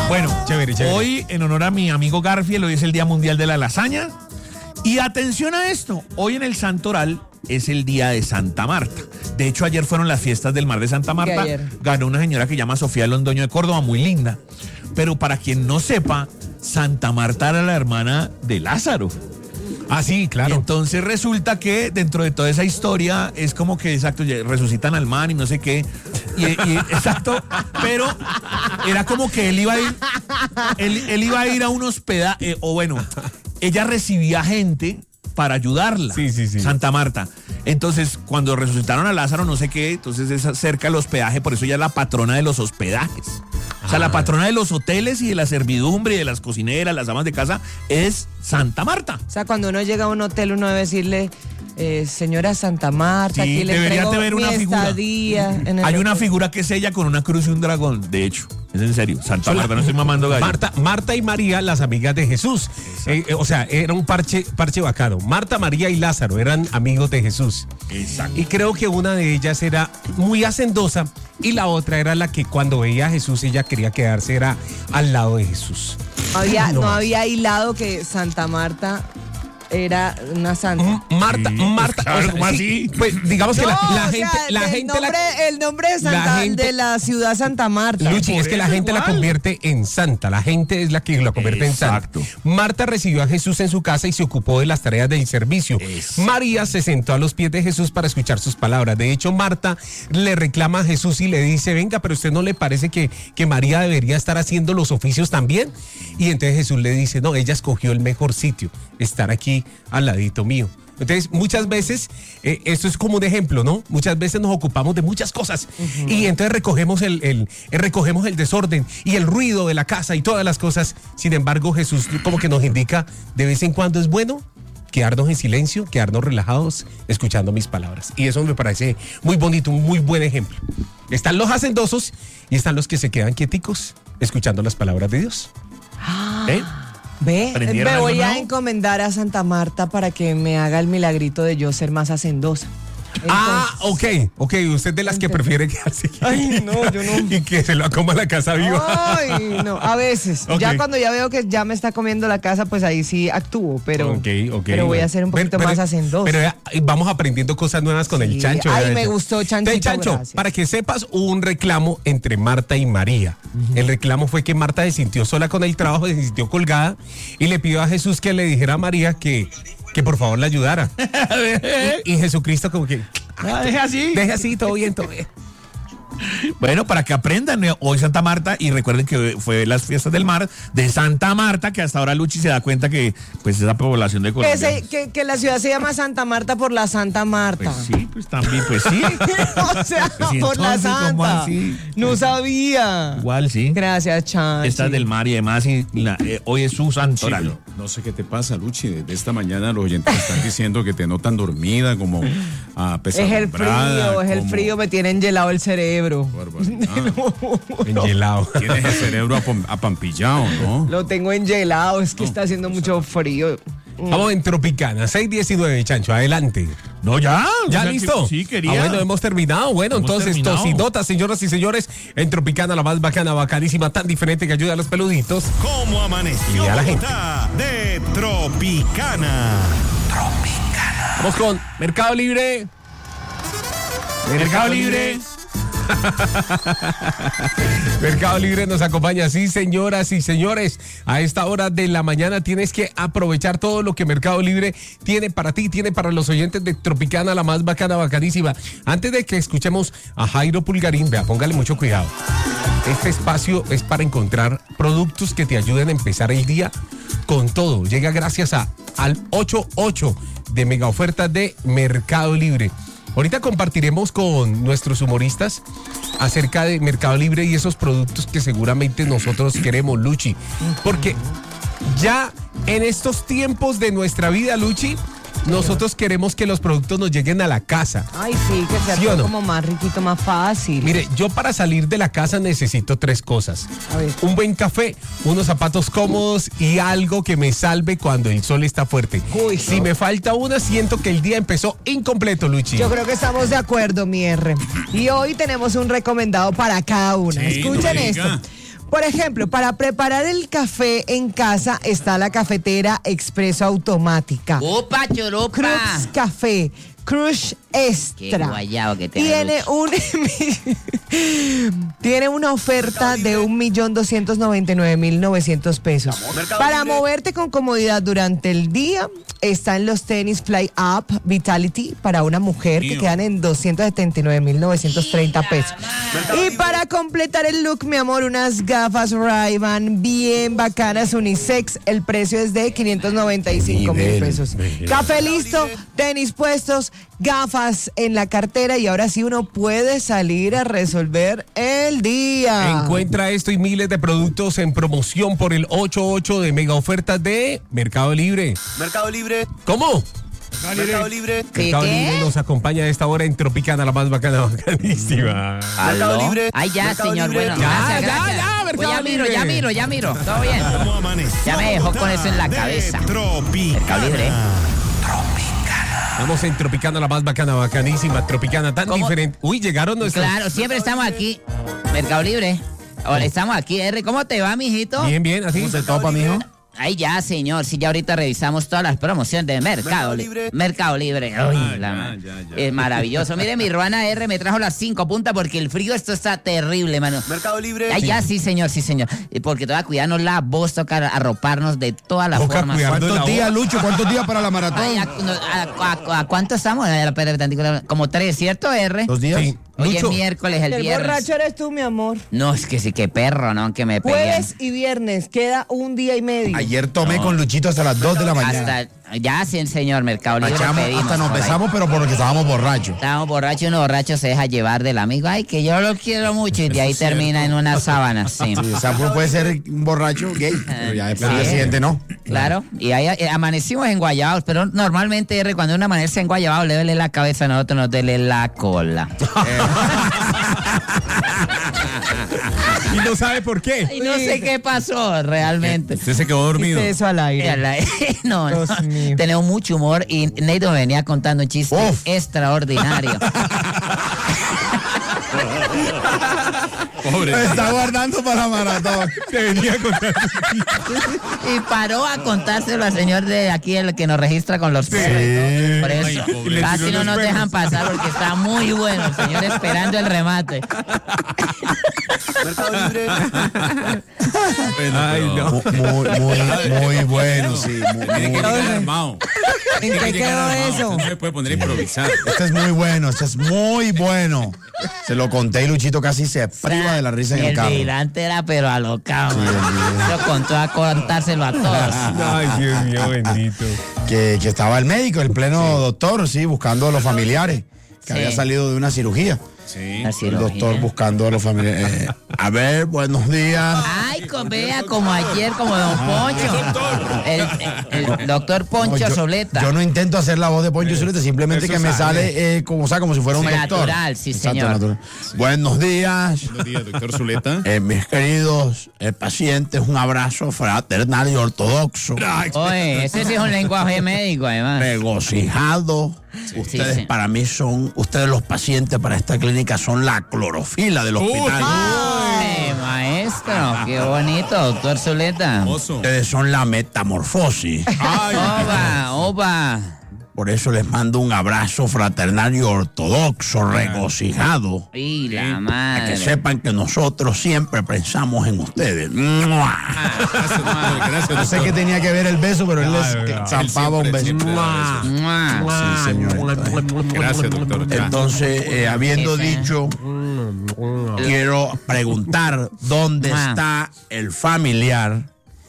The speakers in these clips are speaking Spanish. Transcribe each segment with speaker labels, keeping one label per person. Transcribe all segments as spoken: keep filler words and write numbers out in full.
Speaker 1: Bueno,
Speaker 2: chévere, chévere.
Speaker 1: Hoy, en honor a mi amigo Garfield, hoy es el Día Mundial de la Lasaña. Y atención a esto, hoy en el Santoral es el día de Santa Marta. De hecho, ayer fueron las fiestas del Mar de Santa Marta. Ganó una señora que se llama Sofía Londoño de Córdoba, muy linda. Pero para quien no sepa, Santa Marta era la hermana de Lázaro.
Speaker 2: Ah, sí, claro.
Speaker 1: Y entonces resulta que dentro de toda esa historia es como que, exacto, resucitan al man y no sé qué. Y, y, exacto, pero era como que él iba a ir, él, él iba a ir a un hospedaje, eh, o bueno, ella recibía gente para ayudarla.
Speaker 2: Sí, sí, sí.
Speaker 1: Santa Marta. Entonces, cuando resucitaron a Lázaro, no sé qué, entonces es cerca del hospedaje, por eso ella es la patrona de los hospedajes. O sea, la patrona de los hoteles y de la servidumbre y de las cocineras, las amas de casa, es Santa Marta.
Speaker 3: O sea, cuando uno llega a un hotel, uno debe decirle, eh, señora Santa Marta,
Speaker 1: sí,
Speaker 3: aquí le
Speaker 1: debería
Speaker 3: entrego
Speaker 1: tener una
Speaker 3: mi
Speaker 1: figura.
Speaker 3: estadía en el
Speaker 1: Hay una
Speaker 3: hotel.
Speaker 1: figura que es ella con una cruz y un dragón, de hecho. Es en serio, Santa Marta, no estoy mamando gallo.
Speaker 2: Marta, Marta y María, las amigas de Jesús. Eh, eh, o sea, era un parche, parche bacano. Marta, María y Lázaro eran amigos de Jesús.
Speaker 1: Exacto.
Speaker 2: Y creo que una de ellas era muy hacendosa y la otra era la que cuando veía a Jesús ella quería quedarse era al lado de Jesús.
Speaker 3: No había,
Speaker 2: No
Speaker 3: no
Speaker 2: más.
Speaker 3: había hilado que Santa Marta era una santa.
Speaker 2: M- Marta,
Speaker 1: Sí,
Speaker 2: Marta,
Speaker 1: claro,
Speaker 2: o sea,
Speaker 1: ¿cómo
Speaker 2: sí,
Speaker 1: así?
Speaker 2: pues digamos que
Speaker 3: No,
Speaker 2: la, la
Speaker 3: o
Speaker 2: gente,
Speaker 3: sea,
Speaker 2: la
Speaker 3: el
Speaker 2: gente
Speaker 3: nombre,
Speaker 2: la,
Speaker 3: el nombre de, Santa,
Speaker 2: la gente-
Speaker 3: de la ciudad Santa Marta.
Speaker 2: Luchi,
Speaker 1: Por
Speaker 2: es que la
Speaker 1: eso
Speaker 2: gente la
Speaker 1: igual.
Speaker 2: convierte en santa, la gente es la que la convierte
Speaker 1: Exacto.
Speaker 2: en santa. Marta recibió a Jesús en su casa y se ocupó de las tareas del servicio.
Speaker 1: Eso.
Speaker 2: María se sentó a los pies de Jesús para escuchar sus palabras. De hecho, Marta le reclama a Jesús y le dice, venga, pero ¿usted no le parece que, que María debería estar haciendo los oficios también? Y entonces Jesús le dice, no, ella escogió el mejor sitio, estar aquí al ladito mío. Entonces, muchas veces, eh, esto es como un ejemplo, ¿no? Muchas veces nos ocupamos de muchas cosas uh-huh. y entonces recogemos el, el, el, recogemos el desorden y el ruido de la casa y todas las cosas. Sin embargo, Jesús como que nos indica de vez en cuando es bueno quedarnos en silencio, quedarnos relajados, escuchando mis palabras. Y eso me parece muy bonito, un muy buen ejemplo. Están los hacendosos y están los que se quedan quieticos, escuchando las palabras de Dios.
Speaker 3: ¿Eh? Ve, me voy a
Speaker 1: nuevo?
Speaker 3: encomendar a Santa Marta para que me haga el milagrito de yo ser más hacendosa. Entonces,
Speaker 2: ah, ok, ok, usted de las que prefiere quedarse.
Speaker 3: Ay, no, yo no.
Speaker 2: Y que se lo coma la casa viva.
Speaker 3: Ay, no, a veces.
Speaker 2: Okay.
Speaker 3: Ya cuando ya veo que ya me está comiendo la casa, pues ahí sí actúo, pero,
Speaker 2: okay, okay,
Speaker 3: pero voy a ser un poquito
Speaker 2: pero,
Speaker 3: más
Speaker 2: pero,
Speaker 3: hacendosa.
Speaker 2: Pero ya, vamos aprendiendo cosas nuevas con
Speaker 3: sí.
Speaker 2: el chancho.
Speaker 3: Ay, me gustó Chanchito,
Speaker 2: Entonces, Chancho,
Speaker 3: gracias.
Speaker 2: para que sepas, hubo un reclamo entre Marta y María. Uh-huh. El reclamo fue que Marta se sintió sola con el trabajo, se sintió colgada y le pidió a Jesús que le dijera a María que, que por favor la ayudara. y, y Jesucristo como que...
Speaker 1: Ah, deje así.
Speaker 2: Deje así, todo bien, todo bien.
Speaker 1: Bueno, para que aprendan, hoy Santa Marta, y recuerden que fue las fiestas del mar de Santa Marta, que hasta ahora Luchi se da cuenta que pues esa población de Colombia.
Speaker 3: Que, se, que, que la ciudad se llama Santa Marta por la Santa Marta.
Speaker 1: Pues sí, pues también, pues sí.
Speaker 3: O sea,
Speaker 1: Pues sí,
Speaker 3: por la
Speaker 1: entonces, ¿cómo
Speaker 3: Santa.
Speaker 1: así?
Speaker 3: No sabía.
Speaker 1: Igual, sí.
Speaker 3: Gracias, Chanchi.
Speaker 1: Estas del mar y demás, y la, eh, hoy es su santoral.
Speaker 4: Sí, no, no sé qué te pasa, Luchi. Desde esta mañana los oyentes están diciendo que te notan dormida, como ah,
Speaker 3: Es el frío, es el frío, me tiene engelado el cerebro.
Speaker 2: Engelado.
Speaker 4: Tienes el cerebro apam- apampillado, ¿no?
Speaker 3: Lo tengo engelado, es que
Speaker 4: No,
Speaker 3: está haciendo mucho frío.
Speaker 2: Vamos en Tropicana, seis diecinueve, Chancho, adelante.
Speaker 1: No, ya.
Speaker 2: ¿Ya
Speaker 1: o sea,
Speaker 2: listo?
Speaker 1: que- Sí, quería.
Speaker 2: Ah, bueno, hemos terminado. Bueno,
Speaker 1: Hemos
Speaker 2: entonces,
Speaker 1: terminado.
Speaker 2: tocinotas, señoras y señores, en Tropicana, la más bacana, bacanísima, tan diferente que ayuda a los peluditos.
Speaker 5: ¿Cómo amaneció
Speaker 2: Y a la gente.
Speaker 5: Bogotá de Tropicana?
Speaker 2: Vamos con Mercado Libre.
Speaker 1: Mercado Libre.
Speaker 2: Mercado Libre nos acompaña, sí, señoras y señores. A esta hora de la mañana tienes que aprovechar todo lo que Mercado Libre tiene para ti, tiene para los oyentes de Tropicana, la más bacana, bacanísima. Antes de que escuchemos a Jairo Pulgarín, vea, póngale mucho cuidado. Este espacio es para encontrar productos que te ayuden a empezar el día con todo. Llega gracias a al ocho ocho de mega ofertas de Mercado Libre. Ahorita compartiremos con nuestros humoristas acerca de Mercado Libre y esos productos que seguramente nosotros queremos, Luchi. Porque ya en estos tiempos de nuestra vida, Luchi, nosotros queremos que los productos nos lleguen a la casa.
Speaker 3: Ay, sí, que sea
Speaker 2: ¿Sí o
Speaker 3: todo
Speaker 2: no?
Speaker 3: como más riquito, más fácil.
Speaker 2: Mire, yo para salir de la casa necesito tres cosas.
Speaker 3: A ver.
Speaker 2: Un buen café, unos zapatos cómodos y algo que me salve cuando el sol está fuerte.
Speaker 3: Uy,
Speaker 2: si
Speaker 3: no.
Speaker 2: me falta una, siento que el día empezó incompleto, Luchi.
Speaker 3: Yo creo que estamos de acuerdo, mi R. Y hoy tenemos un recomendado para cada una.
Speaker 4: Sí,
Speaker 3: Escuchen
Speaker 4: no
Speaker 3: esto.
Speaker 4: diga.
Speaker 3: Por ejemplo, para preparar el café en casa está la cafetera expreso automática.
Speaker 6: ¡Upa, churupa!
Speaker 3: Cruz Café, Crush Extra.
Speaker 6: Qué guayabo que te
Speaker 3: Tiene un tiene una oferta de un millón doscientos noventa y nueve mil novecientos pesos. Para moverte con comodidad durante el día, están los tenis Fly Up Vitality para una mujer que quedan en doscientos setenta y nueve mil novecientos treinta pesos. Y para completar el look, mi amor, unas gafas Ray-Ban bien bacanas unisex. El precio es de quinientos noventa y cinco mil pesos. Café listo, tenis puestos, gafas en la cartera y ahora sí uno puede salir a resolver el día.
Speaker 2: Encuentra esto y miles de productos en promoción por el ochenta y ocho de mega ofertas de Mercado Libre.
Speaker 7: Mercado Libre.
Speaker 2: ¿Cómo?
Speaker 7: Mercado Libre.
Speaker 2: Mercado Libre nos acompaña a esta hora en Tropicana, la más bacana, bacanísima.
Speaker 6: ¿Aló?
Speaker 7: Libre.
Speaker 6: Ay, ya,
Speaker 7: Mercado
Speaker 6: señor,
Speaker 7: Libre.
Speaker 6: bueno,
Speaker 2: Ya,
Speaker 6: gracias,
Speaker 2: ya,
Speaker 6: gracias.
Speaker 2: ya,
Speaker 6: Pues
Speaker 2: Mercado
Speaker 6: ya miro,
Speaker 2: Libre.
Speaker 6: ya miro, ya miro, todo bien.
Speaker 5: ¿Cómo amaneció
Speaker 6: Ya me dejó con eso en la
Speaker 5: de
Speaker 6: cabeza.
Speaker 5: Tropicana.
Speaker 6: Mercado Libre.
Speaker 2: Estamos en Tropicana, la más bacana, bacanísima, Tropicana, tan
Speaker 6: ¿Cómo?
Speaker 2: diferente. Uy, llegaron nuestros...
Speaker 6: Claro, siempre estamos aquí. Mercado Libre. Ahora estamos aquí, R. ¿Cómo te va, mijito?
Speaker 2: Bien, bien, así.
Speaker 7: ¿Cómo se topa, mijo?
Speaker 6: Ay, ya, señor. Sí, ya ahorita revisamos todas las promociones de Mercado,
Speaker 7: Mercado
Speaker 6: Li-
Speaker 7: Libre.
Speaker 6: Mercado Libre. Ay,
Speaker 4: Ah,
Speaker 6: la
Speaker 4: ya,
Speaker 6: ma-
Speaker 4: ya, ya.
Speaker 6: Es maravilloso. Mire, mi Ruana R me trajo las cinco puntas porque el frío esto está terrible, mano.
Speaker 7: Mercado Libre.
Speaker 6: Ay, ya, sí, señor, sí, señor. Y porque toca cuidarnos la voz, toca arroparnos de todas las
Speaker 2: Toca
Speaker 6: formas.
Speaker 2: cuidarnos de la
Speaker 8: ¿Cuántos días,
Speaker 2: voz.
Speaker 8: Lucho? ¿Cuántos días para la maratón?
Speaker 6: Ay, ¿a, no, a- a- a cuánto estamos? A ver, espérate, tantico, como tres, ¿cierto, R?
Speaker 8: ¿Dos días?
Speaker 2: Sí.
Speaker 6: Hoy
Speaker 2: Lucho.
Speaker 6: es miércoles, el
Speaker 3: El
Speaker 6: viernes.
Speaker 3: borracho eres tú, mi amor.
Speaker 6: No, es que sí, qué perro, ¿no? Que me peguen.
Speaker 3: Jueves y viernes, queda un día y medio.
Speaker 8: Ayer tomé con Luchito hasta las dos de la mañana.
Speaker 6: Hasta, ya, sí, señor, Mercado Libre
Speaker 8: Machamos,
Speaker 6: pedimos.
Speaker 8: hasta nos
Speaker 6: por ahí.
Speaker 8: besamos, pero porque estábamos borrachos.
Speaker 6: Estábamos borrachos y uno borracho se deja llevar del amigo. Ay, que yo lo quiero mucho. Y de ahí termina en una sábana, sí.
Speaker 8: Sí, o sea, pues puede ser un borracho gay, pero ya después del
Speaker 6: Sí.
Speaker 8: día siguiente no.
Speaker 6: Claro, y ahí eh, amanecimos en Guayabados, pero normalmente, R, cuando uno amanece en Guayabados, le duele la cabeza, a nosotros nos duele la cola.
Speaker 2: Y no sabe por qué.
Speaker 6: Y no sé qué pasó realmente.
Speaker 4: Usted se quedó dormido.
Speaker 3: Hice eso al aire.
Speaker 6: Mira, la- No, no,
Speaker 3: Dios mío.
Speaker 6: tenemos mucho humor y Neito me venía contando un chiste
Speaker 8: Uf.
Speaker 6: extraordinario.
Speaker 4: Pobre.
Speaker 8: Me está guardando para la maratón.
Speaker 2: Te venía a contar.
Speaker 6: Y paró a contárselo al señor de aquí, el que nos registra con los perros. y todo. Por eso
Speaker 4: Ay, pobre.
Speaker 6: casi
Speaker 2: Le tiró
Speaker 6: no
Speaker 2: los
Speaker 6: nos
Speaker 2: perros.
Speaker 6: dejan pasar porque está muy bueno el señor esperando el remate.
Speaker 7: Mercado Libre.
Speaker 4: Bueno,
Speaker 2: Ay,
Speaker 4: pero
Speaker 2: no.
Speaker 8: Muy, muy, muy bueno, sí. muy,
Speaker 4: Tiene que
Speaker 8: muy-
Speaker 4: llegar armado.
Speaker 3: ¿En
Speaker 4: Tiene
Speaker 3: qué
Speaker 4: que llegar
Speaker 3: quedó
Speaker 4: armado.
Speaker 3: eso?
Speaker 4: No se puede poner a improvisar.
Speaker 8: Este es muy bueno, este es muy bueno. Se lo conté y Luchito casi se priva de la risa en el
Speaker 6: El
Speaker 8: carro.
Speaker 6: vigilante era pero alocado.
Speaker 8: Sí,
Speaker 6: man.
Speaker 8: el vigilante.
Speaker 6: Lo contó a contárselo a todos.
Speaker 2: Ay, Dios mío, bendito.
Speaker 8: Que, que estaba el médico, el pleno doctor, sí, buscando a los familiares, que
Speaker 6: Sí.
Speaker 8: había salido de una cirugía.
Speaker 4: Sí.
Speaker 6: Así
Speaker 8: El
Speaker 6: lo
Speaker 8: doctor
Speaker 6: vi.
Speaker 8: buscando a los familiares. Eh, a ver, buenos días.
Speaker 6: Ay, con- vea como ayer, como Don Poncho. El, el- el doctor Poncho
Speaker 8: No, yo,
Speaker 6: Soleta.
Speaker 8: yo no intento hacer la voz de Poncho Soleta, simplemente
Speaker 4: eso
Speaker 8: que me
Speaker 4: sale.
Speaker 8: sale eh, como, o sea, como si fuera un
Speaker 6: Como
Speaker 8: doctor.
Speaker 6: natural, sí, señor.
Speaker 8: natural. Buenos días.
Speaker 4: Buenos días, doctor Zuleta.
Speaker 8: Eh, mis queridos eh, pacientes, un abrazo fraternal y ortodoxo.
Speaker 6: Oye, ese sí es un lenguaje médico, además.
Speaker 8: Regocijado. Ustedes
Speaker 6: sí.
Speaker 8: para mí son, ustedes los pacientes para esta clínica son la clorofila del hospital.
Speaker 6: Ay, maestro, qué bonito, doctor Soleta.
Speaker 4: Oso.
Speaker 8: Ustedes son la metamorfosis.
Speaker 4: Ay,
Speaker 6: Oba, oba.
Speaker 8: Por eso les mando un abrazo fraternal y ortodoxo, regocijado.
Speaker 6: Y la
Speaker 8: Que
Speaker 6: madre.
Speaker 8: sepan que nosotros siempre pensamos en ustedes. ¡Mua!
Speaker 4: gracias, doctor. Gracias,
Speaker 8: No sé
Speaker 4: doctor.
Speaker 8: qué tenía que ver el beso, pero él les
Speaker 2: Ay,
Speaker 8: que
Speaker 2: ay,
Speaker 8: zampaba un
Speaker 4: siempre,
Speaker 8: beso.
Speaker 4: siempre da
Speaker 2: Mua.
Speaker 4: besos.
Speaker 6: Mua.
Speaker 8: Sí, señor.
Speaker 4: Gracias, doctor. Ya.
Speaker 8: Entonces, eh, habiendo
Speaker 6: Ese.
Speaker 8: dicho, quiero preguntar dónde
Speaker 6: Ah.
Speaker 8: está el familiar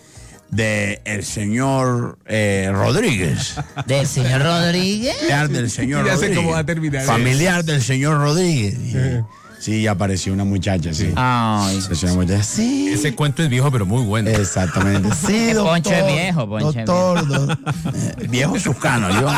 Speaker 8: de el señor eh, Rodríguez.
Speaker 6: Del señor Rodríguez.
Speaker 8: Familiar del señor
Speaker 2: Ya sé
Speaker 8: Rodríguez.
Speaker 2: cómo va a terminar.
Speaker 8: Familiar del señor Rodríguez. Y- sí, apareció una muchacha, sí.
Speaker 6: Ay.
Speaker 8: Apareció una muchacha. Sí.
Speaker 4: Ese cuento es viejo, pero muy bueno.
Speaker 8: Exactamente. Sí, doctor.
Speaker 6: Poncho es viejo, Poncho es
Speaker 8: doctor, do- eh, viejo suscano, yo.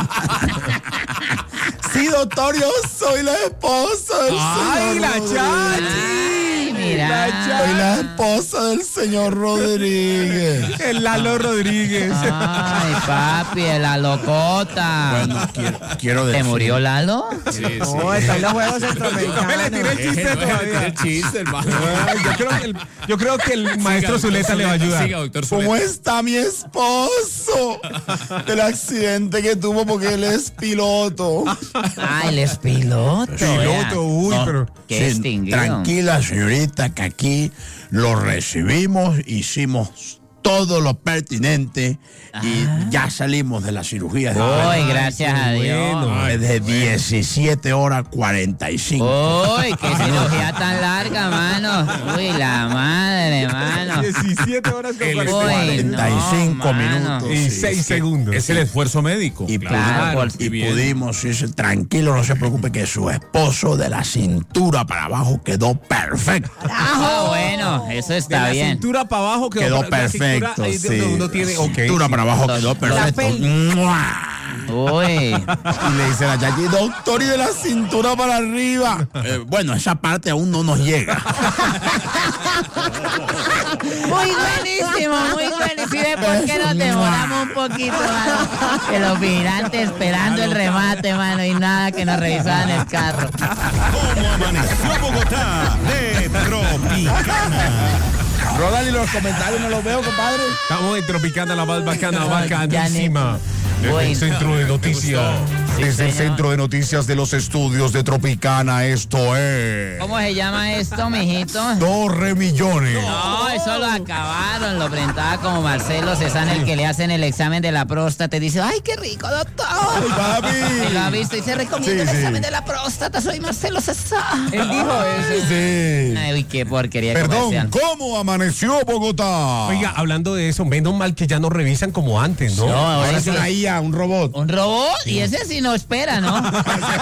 Speaker 8: Sí, doctor, yo soy la esposa del
Speaker 2: Ay,
Speaker 8: señor
Speaker 2: la
Speaker 8: Rodríguez.
Speaker 2: chachi.
Speaker 6: Ay, mira.
Speaker 8: Soy la esposa del señor Rodríguez.
Speaker 2: El Lalo Rodríguez.
Speaker 6: Ay, papi, la locota.
Speaker 8: Bueno, quiero, quiero
Speaker 6: ¿Te
Speaker 8: decir.
Speaker 6: murió Lalo?
Speaker 4: Sí,
Speaker 3: No, están en los Juegos Centroamericanos.
Speaker 2: No me le tiré el chiste todavía.
Speaker 4: El chiste, hermano.
Speaker 2: Ay, Yo creo que el, yo creo que el maestro
Speaker 4: Siga,
Speaker 2: Zuleta
Speaker 4: doctor
Speaker 2: le va a ayudar.
Speaker 4: Siga, doctor
Speaker 8: ¿Cómo
Speaker 4: Zuleta.
Speaker 8: está mi esposo? Del accidente que tuvo porque él es piloto.
Speaker 6: Ah, él es piloto.
Speaker 2: Piloto, uy,
Speaker 6: vea.
Speaker 2: pero.
Speaker 6: Qué
Speaker 8: Sí,
Speaker 6: distinguido.
Speaker 8: tranquila, señorita, que aquí lo recibimos, hicimos todo lo pertinente y ya salimos de la cirugía.
Speaker 6: Uy, gracias a Dios.
Speaker 2: bueno.
Speaker 8: de diecisiete horas cuarenta y cinco.
Speaker 6: Uy, qué cirugía tan larga, mano. Uy, la madre, mano.
Speaker 2: diecisiete horas con
Speaker 4: El
Speaker 2: cuarenta.
Speaker 6: Uy,
Speaker 8: cuarenta y cinco
Speaker 6: no, mano.
Speaker 8: minutos.
Speaker 2: Y
Speaker 8: sí.
Speaker 2: seis segundos.
Speaker 4: Es el esfuerzo médico.
Speaker 8: Y,
Speaker 6: Claro,
Speaker 8: pudimos,
Speaker 6: por-
Speaker 8: y
Speaker 4: bien.
Speaker 8: pudimos, sí, sí, tranquilo, no se preocupe, que su esposo de la cintura para abajo quedó perfecto.
Speaker 6: Ah, bueno, eso
Speaker 2: De
Speaker 6: está
Speaker 2: la
Speaker 6: bien.
Speaker 2: cintura para abajo quedó,
Speaker 8: Quedó
Speaker 2: la cintura,
Speaker 8: perfecto,
Speaker 2: ahí es donde
Speaker 8: sí.
Speaker 2: uno tiene, ok,
Speaker 8: cintura
Speaker 2: sí.
Speaker 8: para abajo
Speaker 6: Lo-
Speaker 8: quedó
Speaker 6: lo-
Speaker 8: perfecto. ¡Mua!
Speaker 6: Uy.
Speaker 8: Y le dice la chachi, doctor, y de la cintura para arriba. Eh, bueno, esa parte aún no nos llega.
Speaker 6: Muy buenísimo, muy buenísimo. ¿Sí ves por qué nos demoramos un poquito, mano? Que los vigilantes esperando el remate, mano, y nada, que nos revisaban el carro.
Speaker 5: ¿Cómo amaneció Bogotá? De Tropicana.
Speaker 8: Rodal, y los comentarios no los veo, compadre.
Speaker 2: Estamos en Tropicana, la más bacana,
Speaker 6: Ay,
Speaker 2: bacanísima. Desde
Speaker 6: Bueno.
Speaker 2: el centro de noticias.
Speaker 6: Sí,
Speaker 8: Desde el
Speaker 6: señor.
Speaker 8: centro de noticias de los estudios de Tropicana, esto es
Speaker 6: ¿Cómo se llama esto, mijito?
Speaker 8: Torre Millones.
Speaker 6: No, eso lo acabaron, lo presentaba como Marcelo Cezanne, el que le hacen el examen de la próstata y dice, ay, qué rico, doctor.
Speaker 8: papi.
Speaker 6: Y lo ha visto y se recomienda
Speaker 8: Sí,
Speaker 6: el
Speaker 8: sí.
Speaker 6: examen de la próstata, soy Marcelo Cezanne.
Speaker 3: Él dijo eso.
Speaker 8: Sí.
Speaker 6: Ay, uy, qué porquería
Speaker 8: Perdón,
Speaker 6: comercial.
Speaker 8: ¿cómo amaneció Bogotá?
Speaker 2: Oiga, hablando de eso, menos mal que ya no revisan como antes, ¿no?
Speaker 6: No,
Speaker 8: ahora
Speaker 6: ahora
Speaker 8: es
Speaker 6: sí.
Speaker 8: una I A, un robot.
Speaker 6: Un robot, y ese sí no espera, ¿no?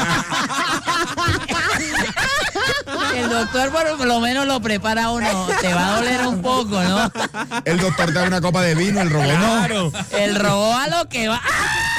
Speaker 6: El doctor por lo menos lo prepara uno, te va a doler un poco, ¿no?
Speaker 8: El doctor te da una copa de vino, el robot no.
Speaker 2: Claro.
Speaker 6: El robot a lo que va.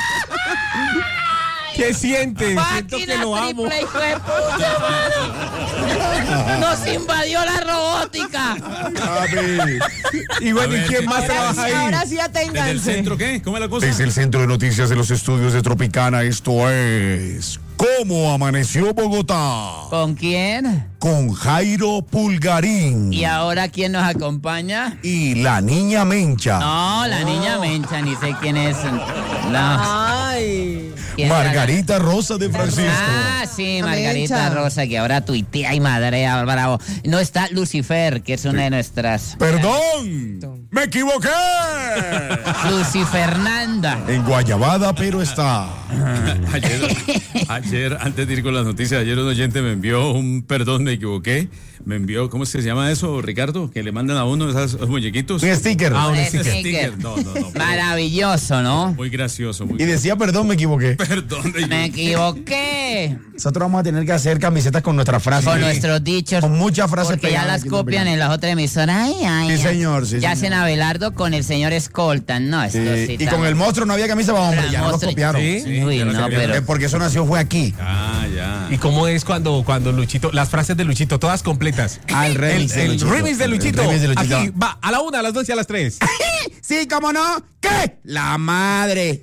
Speaker 2: ¿Qué siente? Siento
Speaker 6: Máquina
Speaker 2: que lo amo.
Speaker 6: triple, hijo de puta, mano. Nos invadió la robótica.
Speaker 8: Papi.
Speaker 2: Y bueno,
Speaker 4: A
Speaker 2: ¿y
Speaker 4: ver,
Speaker 2: quién
Speaker 4: ¿qué-
Speaker 2: más
Speaker 3: Ahora
Speaker 2: trabaja
Speaker 3: sí,
Speaker 2: ahí?
Speaker 3: ahora sí
Speaker 4: ¿Desde el
Speaker 3: aténganse.
Speaker 4: centro qué? ¿Cómo es la cosa?
Speaker 8: Desde el centro de noticias de los estudios de Tropicana, esto es ¿Cómo amaneció Bogotá?
Speaker 6: ¿Con quién?
Speaker 8: Con Jairo Pulgarín
Speaker 6: ¿Y ahora quién nos acompaña?
Speaker 8: y la niña Mencha.
Speaker 6: No, la niña Mencha, ni sé quién es. No.
Speaker 3: Ay.
Speaker 6: ¿Quién era la-
Speaker 8: Margarita Rosa de Francisco.
Speaker 6: Ah, sí, Margarita
Speaker 3: Mencha.
Speaker 6: Rosa, que ahora tuitea y madrea, bravo. No está Lucifer, que es una de nuestras.
Speaker 8: Perdón, me equivoqué.
Speaker 6: Lucifernanda.
Speaker 8: En Guayabada, pero está.
Speaker 4: Ayer, ayer, antes de ir con las noticias, ayer un oyente me envió un perdón, me equivoqué. Me envió, ¿cómo se llama eso, Ricardo? Que le mandan a uno esos, esos muñequitos.
Speaker 8: Un sticker.
Speaker 2: Ah, un
Speaker 6: Un
Speaker 2: sticker.
Speaker 6: sticker.
Speaker 4: No, no, no.
Speaker 6: Maravilloso, ¿no?
Speaker 4: Muy gracioso, muy
Speaker 8: Y decía, perdón, me equivoqué.
Speaker 4: Perdón. de-
Speaker 6: Me equivoqué.
Speaker 8: Nosotros vamos a tener que hacer camisetas con nuestras frases.
Speaker 6: Con nuestros dichos.
Speaker 8: Con muchas frases
Speaker 6: Porque ya
Speaker 8: pegadas
Speaker 6: las
Speaker 8: aquí
Speaker 6: copian
Speaker 8: Tropicana.
Speaker 6: en las otras emisoras. Ay, ay,
Speaker 8: Sí,
Speaker 6: ay.
Speaker 8: señor, sí,
Speaker 6: Ya
Speaker 8: señor.
Speaker 6: hacen Abelardo con el señor Escoltan. No, esto
Speaker 8: Sí,
Speaker 6: sí.
Speaker 8: y
Speaker 6: está-
Speaker 8: con el monstruo no había camisa para hombres,
Speaker 6: La
Speaker 8: ya no lo
Speaker 6: monstruo-
Speaker 8: copiaron.
Speaker 2: Sí.
Speaker 4: Sí,
Speaker 6: Uy,
Speaker 4: ya lo
Speaker 6: no,
Speaker 4: cambiaron.
Speaker 6: pero.
Speaker 8: Eh, Porque eso nació fue aquí.
Speaker 4: Ah, ya.
Speaker 2: ¿Y cómo es cuando, cuando Luchito, las frases de Luchito, todas completas?
Speaker 8: Ah, el remix de
Speaker 2: El
Speaker 8: Luchito.
Speaker 2: remix de
Speaker 8: El
Speaker 2: Luchito.
Speaker 8: remix de Luchito.
Speaker 2: Aquí va a la una, a las dos y a las tres.
Speaker 8: Sí, cómo no. ¿Qué? La madre.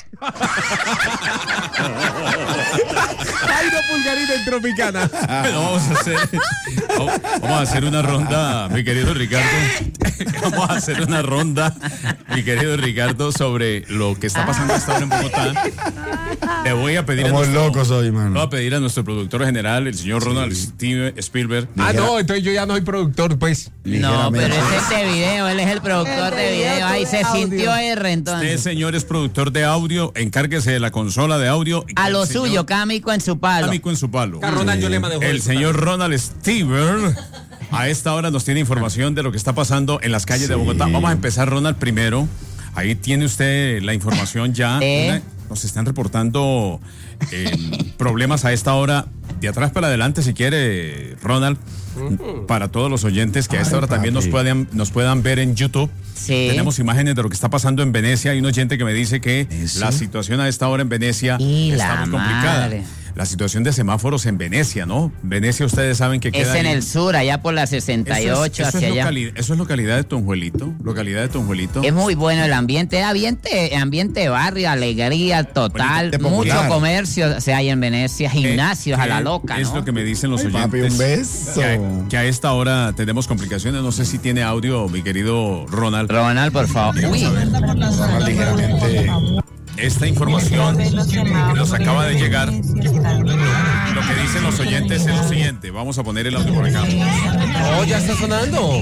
Speaker 2: Jairo Pulgarín en Tropicana.
Speaker 4: Bueno, vamos a hacer, vamos a hacer una ronda, mi querido Ricardo. Vamos a hacer una ronda, mi querido Ricardo, sobre lo que está pasando hasta ahora en Bogotá. Le voy a pedir a
Speaker 8: Estamos
Speaker 4: nuestro,
Speaker 8: locos hoy,
Speaker 4: le
Speaker 8: mano.
Speaker 4: voy a pedir a nuestro productor general, el señor Ronald Steve Spielberg.
Speaker 2: Ah, no, entonces yo ya no soy productor, pues.
Speaker 6: No, pero
Speaker 8: Ligeramente.
Speaker 6: ese es de video, él es el productor
Speaker 3: El
Speaker 6: de
Speaker 3: de
Speaker 6: video.
Speaker 3: video,
Speaker 6: Ahí se
Speaker 3: audio.
Speaker 6: sintió R
Speaker 4: Usted,
Speaker 6: entonces.
Speaker 4: señor, es productor de audio, encárguese de la consola de audio. y
Speaker 6: A
Speaker 4: el
Speaker 6: lo
Speaker 4: señor-
Speaker 6: suyo, cámico en su palo.
Speaker 4: Amico en su palo.
Speaker 2: Ronald yo le manejo
Speaker 4: El
Speaker 2: eso.
Speaker 4: señor Ronald Stever a esta hora nos tiene información de lo que está pasando en las calles de Bogotá. Vamos a empezar, Ronald, primero. Ahí tiene usted la información ya.
Speaker 6: ¿Eh?
Speaker 4: Una- nos están reportando eh, problemas a esta hora. De atrás para adelante, si quiere, Ronald, para todos los oyentes que a esta
Speaker 8: Ay,
Speaker 4: hora también nos
Speaker 8: papi.
Speaker 4: puedan, nos puedan ver en YouTube.
Speaker 6: Sí.
Speaker 4: Tenemos imágenes de lo que está pasando en Venecia. Hay un oyente que me dice que
Speaker 8: ¿Sí?
Speaker 4: la situación a esta hora en Venecia
Speaker 6: Y
Speaker 4: está
Speaker 6: la
Speaker 4: muy complicada.
Speaker 6: madre.
Speaker 4: la situación de semáforos en Venecia, ¿no? Venecia, ustedes saben que queda
Speaker 6: Es en
Speaker 4: ahí.
Speaker 6: el sur, allá por la sesenta y ocho,
Speaker 4: eso es, eso
Speaker 6: hacia
Speaker 4: es
Speaker 6: allá.
Speaker 4: locali- eso es localidad de Tonjuelito, localidad de Tonjuelito.
Speaker 6: Es muy bueno el ambiente, ambiente, ambiente de barrio, alegría total,
Speaker 8: Ambiente
Speaker 6: mucho
Speaker 8: popular.
Speaker 6: comercio se hay en Venecia, gimnasios
Speaker 4: Eh,
Speaker 6: a la
Speaker 4: eh,
Speaker 6: loca,
Speaker 4: Es
Speaker 6: ¿no?
Speaker 4: lo que me dicen los
Speaker 8: Ay,
Speaker 4: oyentes.
Speaker 8: papi, un beso.
Speaker 4: Que a, que a esta hora tenemos complicaciones. No sé si tiene audio, mi querido Ronald.
Speaker 6: Ronald, por favor. Uy,
Speaker 8: Ligeramente.
Speaker 4: Esta información que nos acaba de llegar, lo que dicen los oyentes es lo siguiente. Vamos a poner el audio por acá.
Speaker 2: Oh, ya está sonando.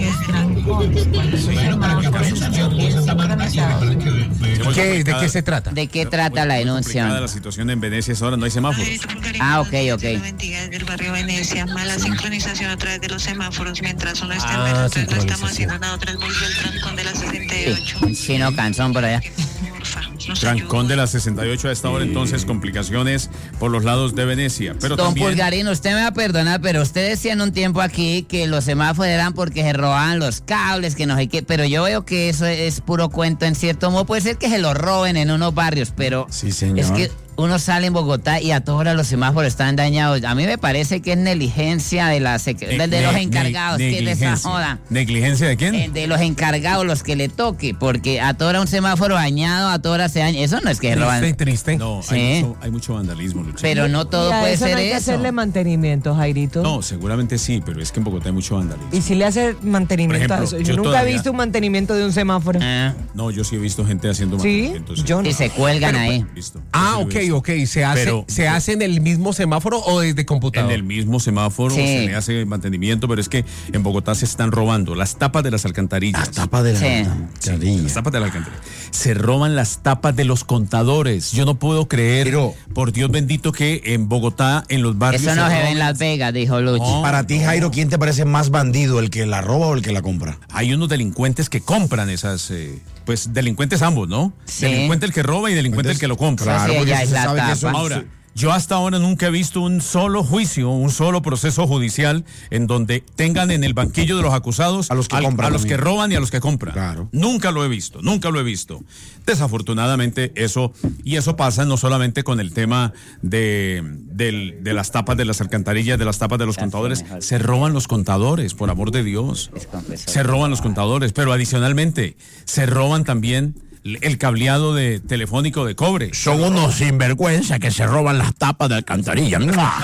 Speaker 2: ¿Qué, ¿De qué se trata?
Speaker 6: ¿de qué trata la denuncia?
Speaker 4: La situación en Venecia es ahora, no hay semáforos.
Speaker 6: Ah, ok, ok.
Speaker 9: Bendiga del barrio Venecia, mala sincronización a través de los semáforos mientras uno está en
Speaker 2: Ah,
Speaker 9: menos, entonces lo estamos
Speaker 2: sincronización.
Speaker 9: haciendo, la otra es volvió el trancón de la sesenta y ocho.
Speaker 6: Sí, chino canzón por allá.
Speaker 9: Porfa, nos
Speaker 4: Trancón
Speaker 9: ayuda.
Speaker 4: de la sesenta y ocho a esta hora, entonces complicaciones por los lados de Venecia. Pero
Speaker 6: Don
Speaker 4: también,
Speaker 6: Pulgarino, usted me va a perdonar, pero usted decía en un tiempo aquí que los semáforos eran porque se robaban los cables, que no sé qué, pero yo veo que eso es puro cuento en cierto modo. Puede ser que se lo roben en unos barrios, pero
Speaker 8: Sí, señor.
Speaker 6: es que uno sale en Bogotá y a todas horas los semáforos están dañados. A mí me parece que es negligencia de, la sec-
Speaker 4: Ne-
Speaker 6: de, de los
Speaker 4: ne-
Speaker 6: encargados,
Speaker 4: ne-
Speaker 6: que es de esa
Speaker 4: negligencia.
Speaker 6: joda.
Speaker 4: ¿Negligencia de quién?
Speaker 6: Eh, De los encargados, los que le toque, porque a toda hora un semáforo dañado, a toda hora se daña. Eso no es que roban.
Speaker 2: Triste, triste.
Speaker 4: No,
Speaker 6: Sí.
Speaker 4: hay, mucho, hay mucho vandalismo, Lucho.
Speaker 6: Pero no todo
Speaker 3: Y a
Speaker 6: puede
Speaker 3: eso
Speaker 6: ser
Speaker 3: no hay que
Speaker 6: eso.
Speaker 3: hacerle mantenimiento, Jairito.
Speaker 4: No, seguramente sí, pero es que en Bogotá hay mucho vandalismo.
Speaker 3: Y si le hace mantenimiento
Speaker 4: Por
Speaker 3: a
Speaker 4: ejemplo,
Speaker 3: eso. Yo,
Speaker 4: yo
Speaker 3: nunca
Speaker 4: todavía-
Speaker 3: he visto un mantenimiento de un semáforo.
Speaker 6: Ah,
Speaker 4: No, yo sí he visto gente haciendo
Speaker 3: ¿Sí?
Speaker 4: mantenimiento, sí.
Speaker 3: Yo no.
Speaker 6: y se cuelgan ahí.
Speaker 4: Listo. Yo
Speaker 2: Ah,
Speaker 4: sí lo he
Speaker 2: ok,
Speaker 4: visto.
Speaker 2: ok. ¿Se hace,
Speaker 4: Pero-
Speaker 2: ¿se hace en el mismo semáforo o desde computador?
Speaker 4: En el mismo semáforo
Speaker 6: Sí.
Speaker 4: se le hace mantenimiento, pero es que en Bogotá se están robando las tapas de las alcantarillas.
Speaker 8: Las tapas de la
Speaker 6: Sí.
Speaker 8: alcantarilla.
Speaker 4: Las tapas de la alcantarilla. Se roban las tapas de los contadores. Yo no puedo creer,
Speaker 8: Pero-
Speaker 4: por Dios bendito, que en Bogotá, en los barrios.
Speaker 6: Eso no se ve en
Speaker 4: roben-
Speaker 6: Las Vegas, dijo Luchi.
Speaker 4: No.
Speaker 8: Para ti, Jairo, ¿quién te parece más bandido, el que la roba o el que la compra?
Speaker 4: Hay unos delincuentes que compran esas. eh, pues delincuentes ambos, ¿no?
Speaker 6: Sí.
Speaker 4: Delincuente el que roba y delincuente el que lo compra.
Speaker 6: Claro, sí,
Speaker 8: porque
Speaker 6: ya
Speaker 8: se
Speaker 6: es la
Speaker 8: sabe que eso
Speaker 6: tapa.
Speaker 4: Ahora, yo hasta ahora nunca he visto un solo juicio, un solo proceso judicial en donde tengan en el banquillo de los acusados
Speaker 8: A los que
Speaker 4: al-
Speaker 8: compran
Speaker 4: a los que
Speaker 8: también.
Speaker 4: roban y a los que compran.
Speaker 8: Claro.
Speaker 4: Nunca lo he visto, nunca lo he visto. Desafortunadamente eso, y eso pasa no solamente con el tema de, del- de las tapas de las alcantarillas, de las tapas de los contadores, se roban los contadores, por amor de Dios. Se roban los contadores, pero adicionalmente se roban también el cableado de telefónico de cobre.
Speaker 8: Son unos sinvergüenza que se roban las tapas de alcantarilla.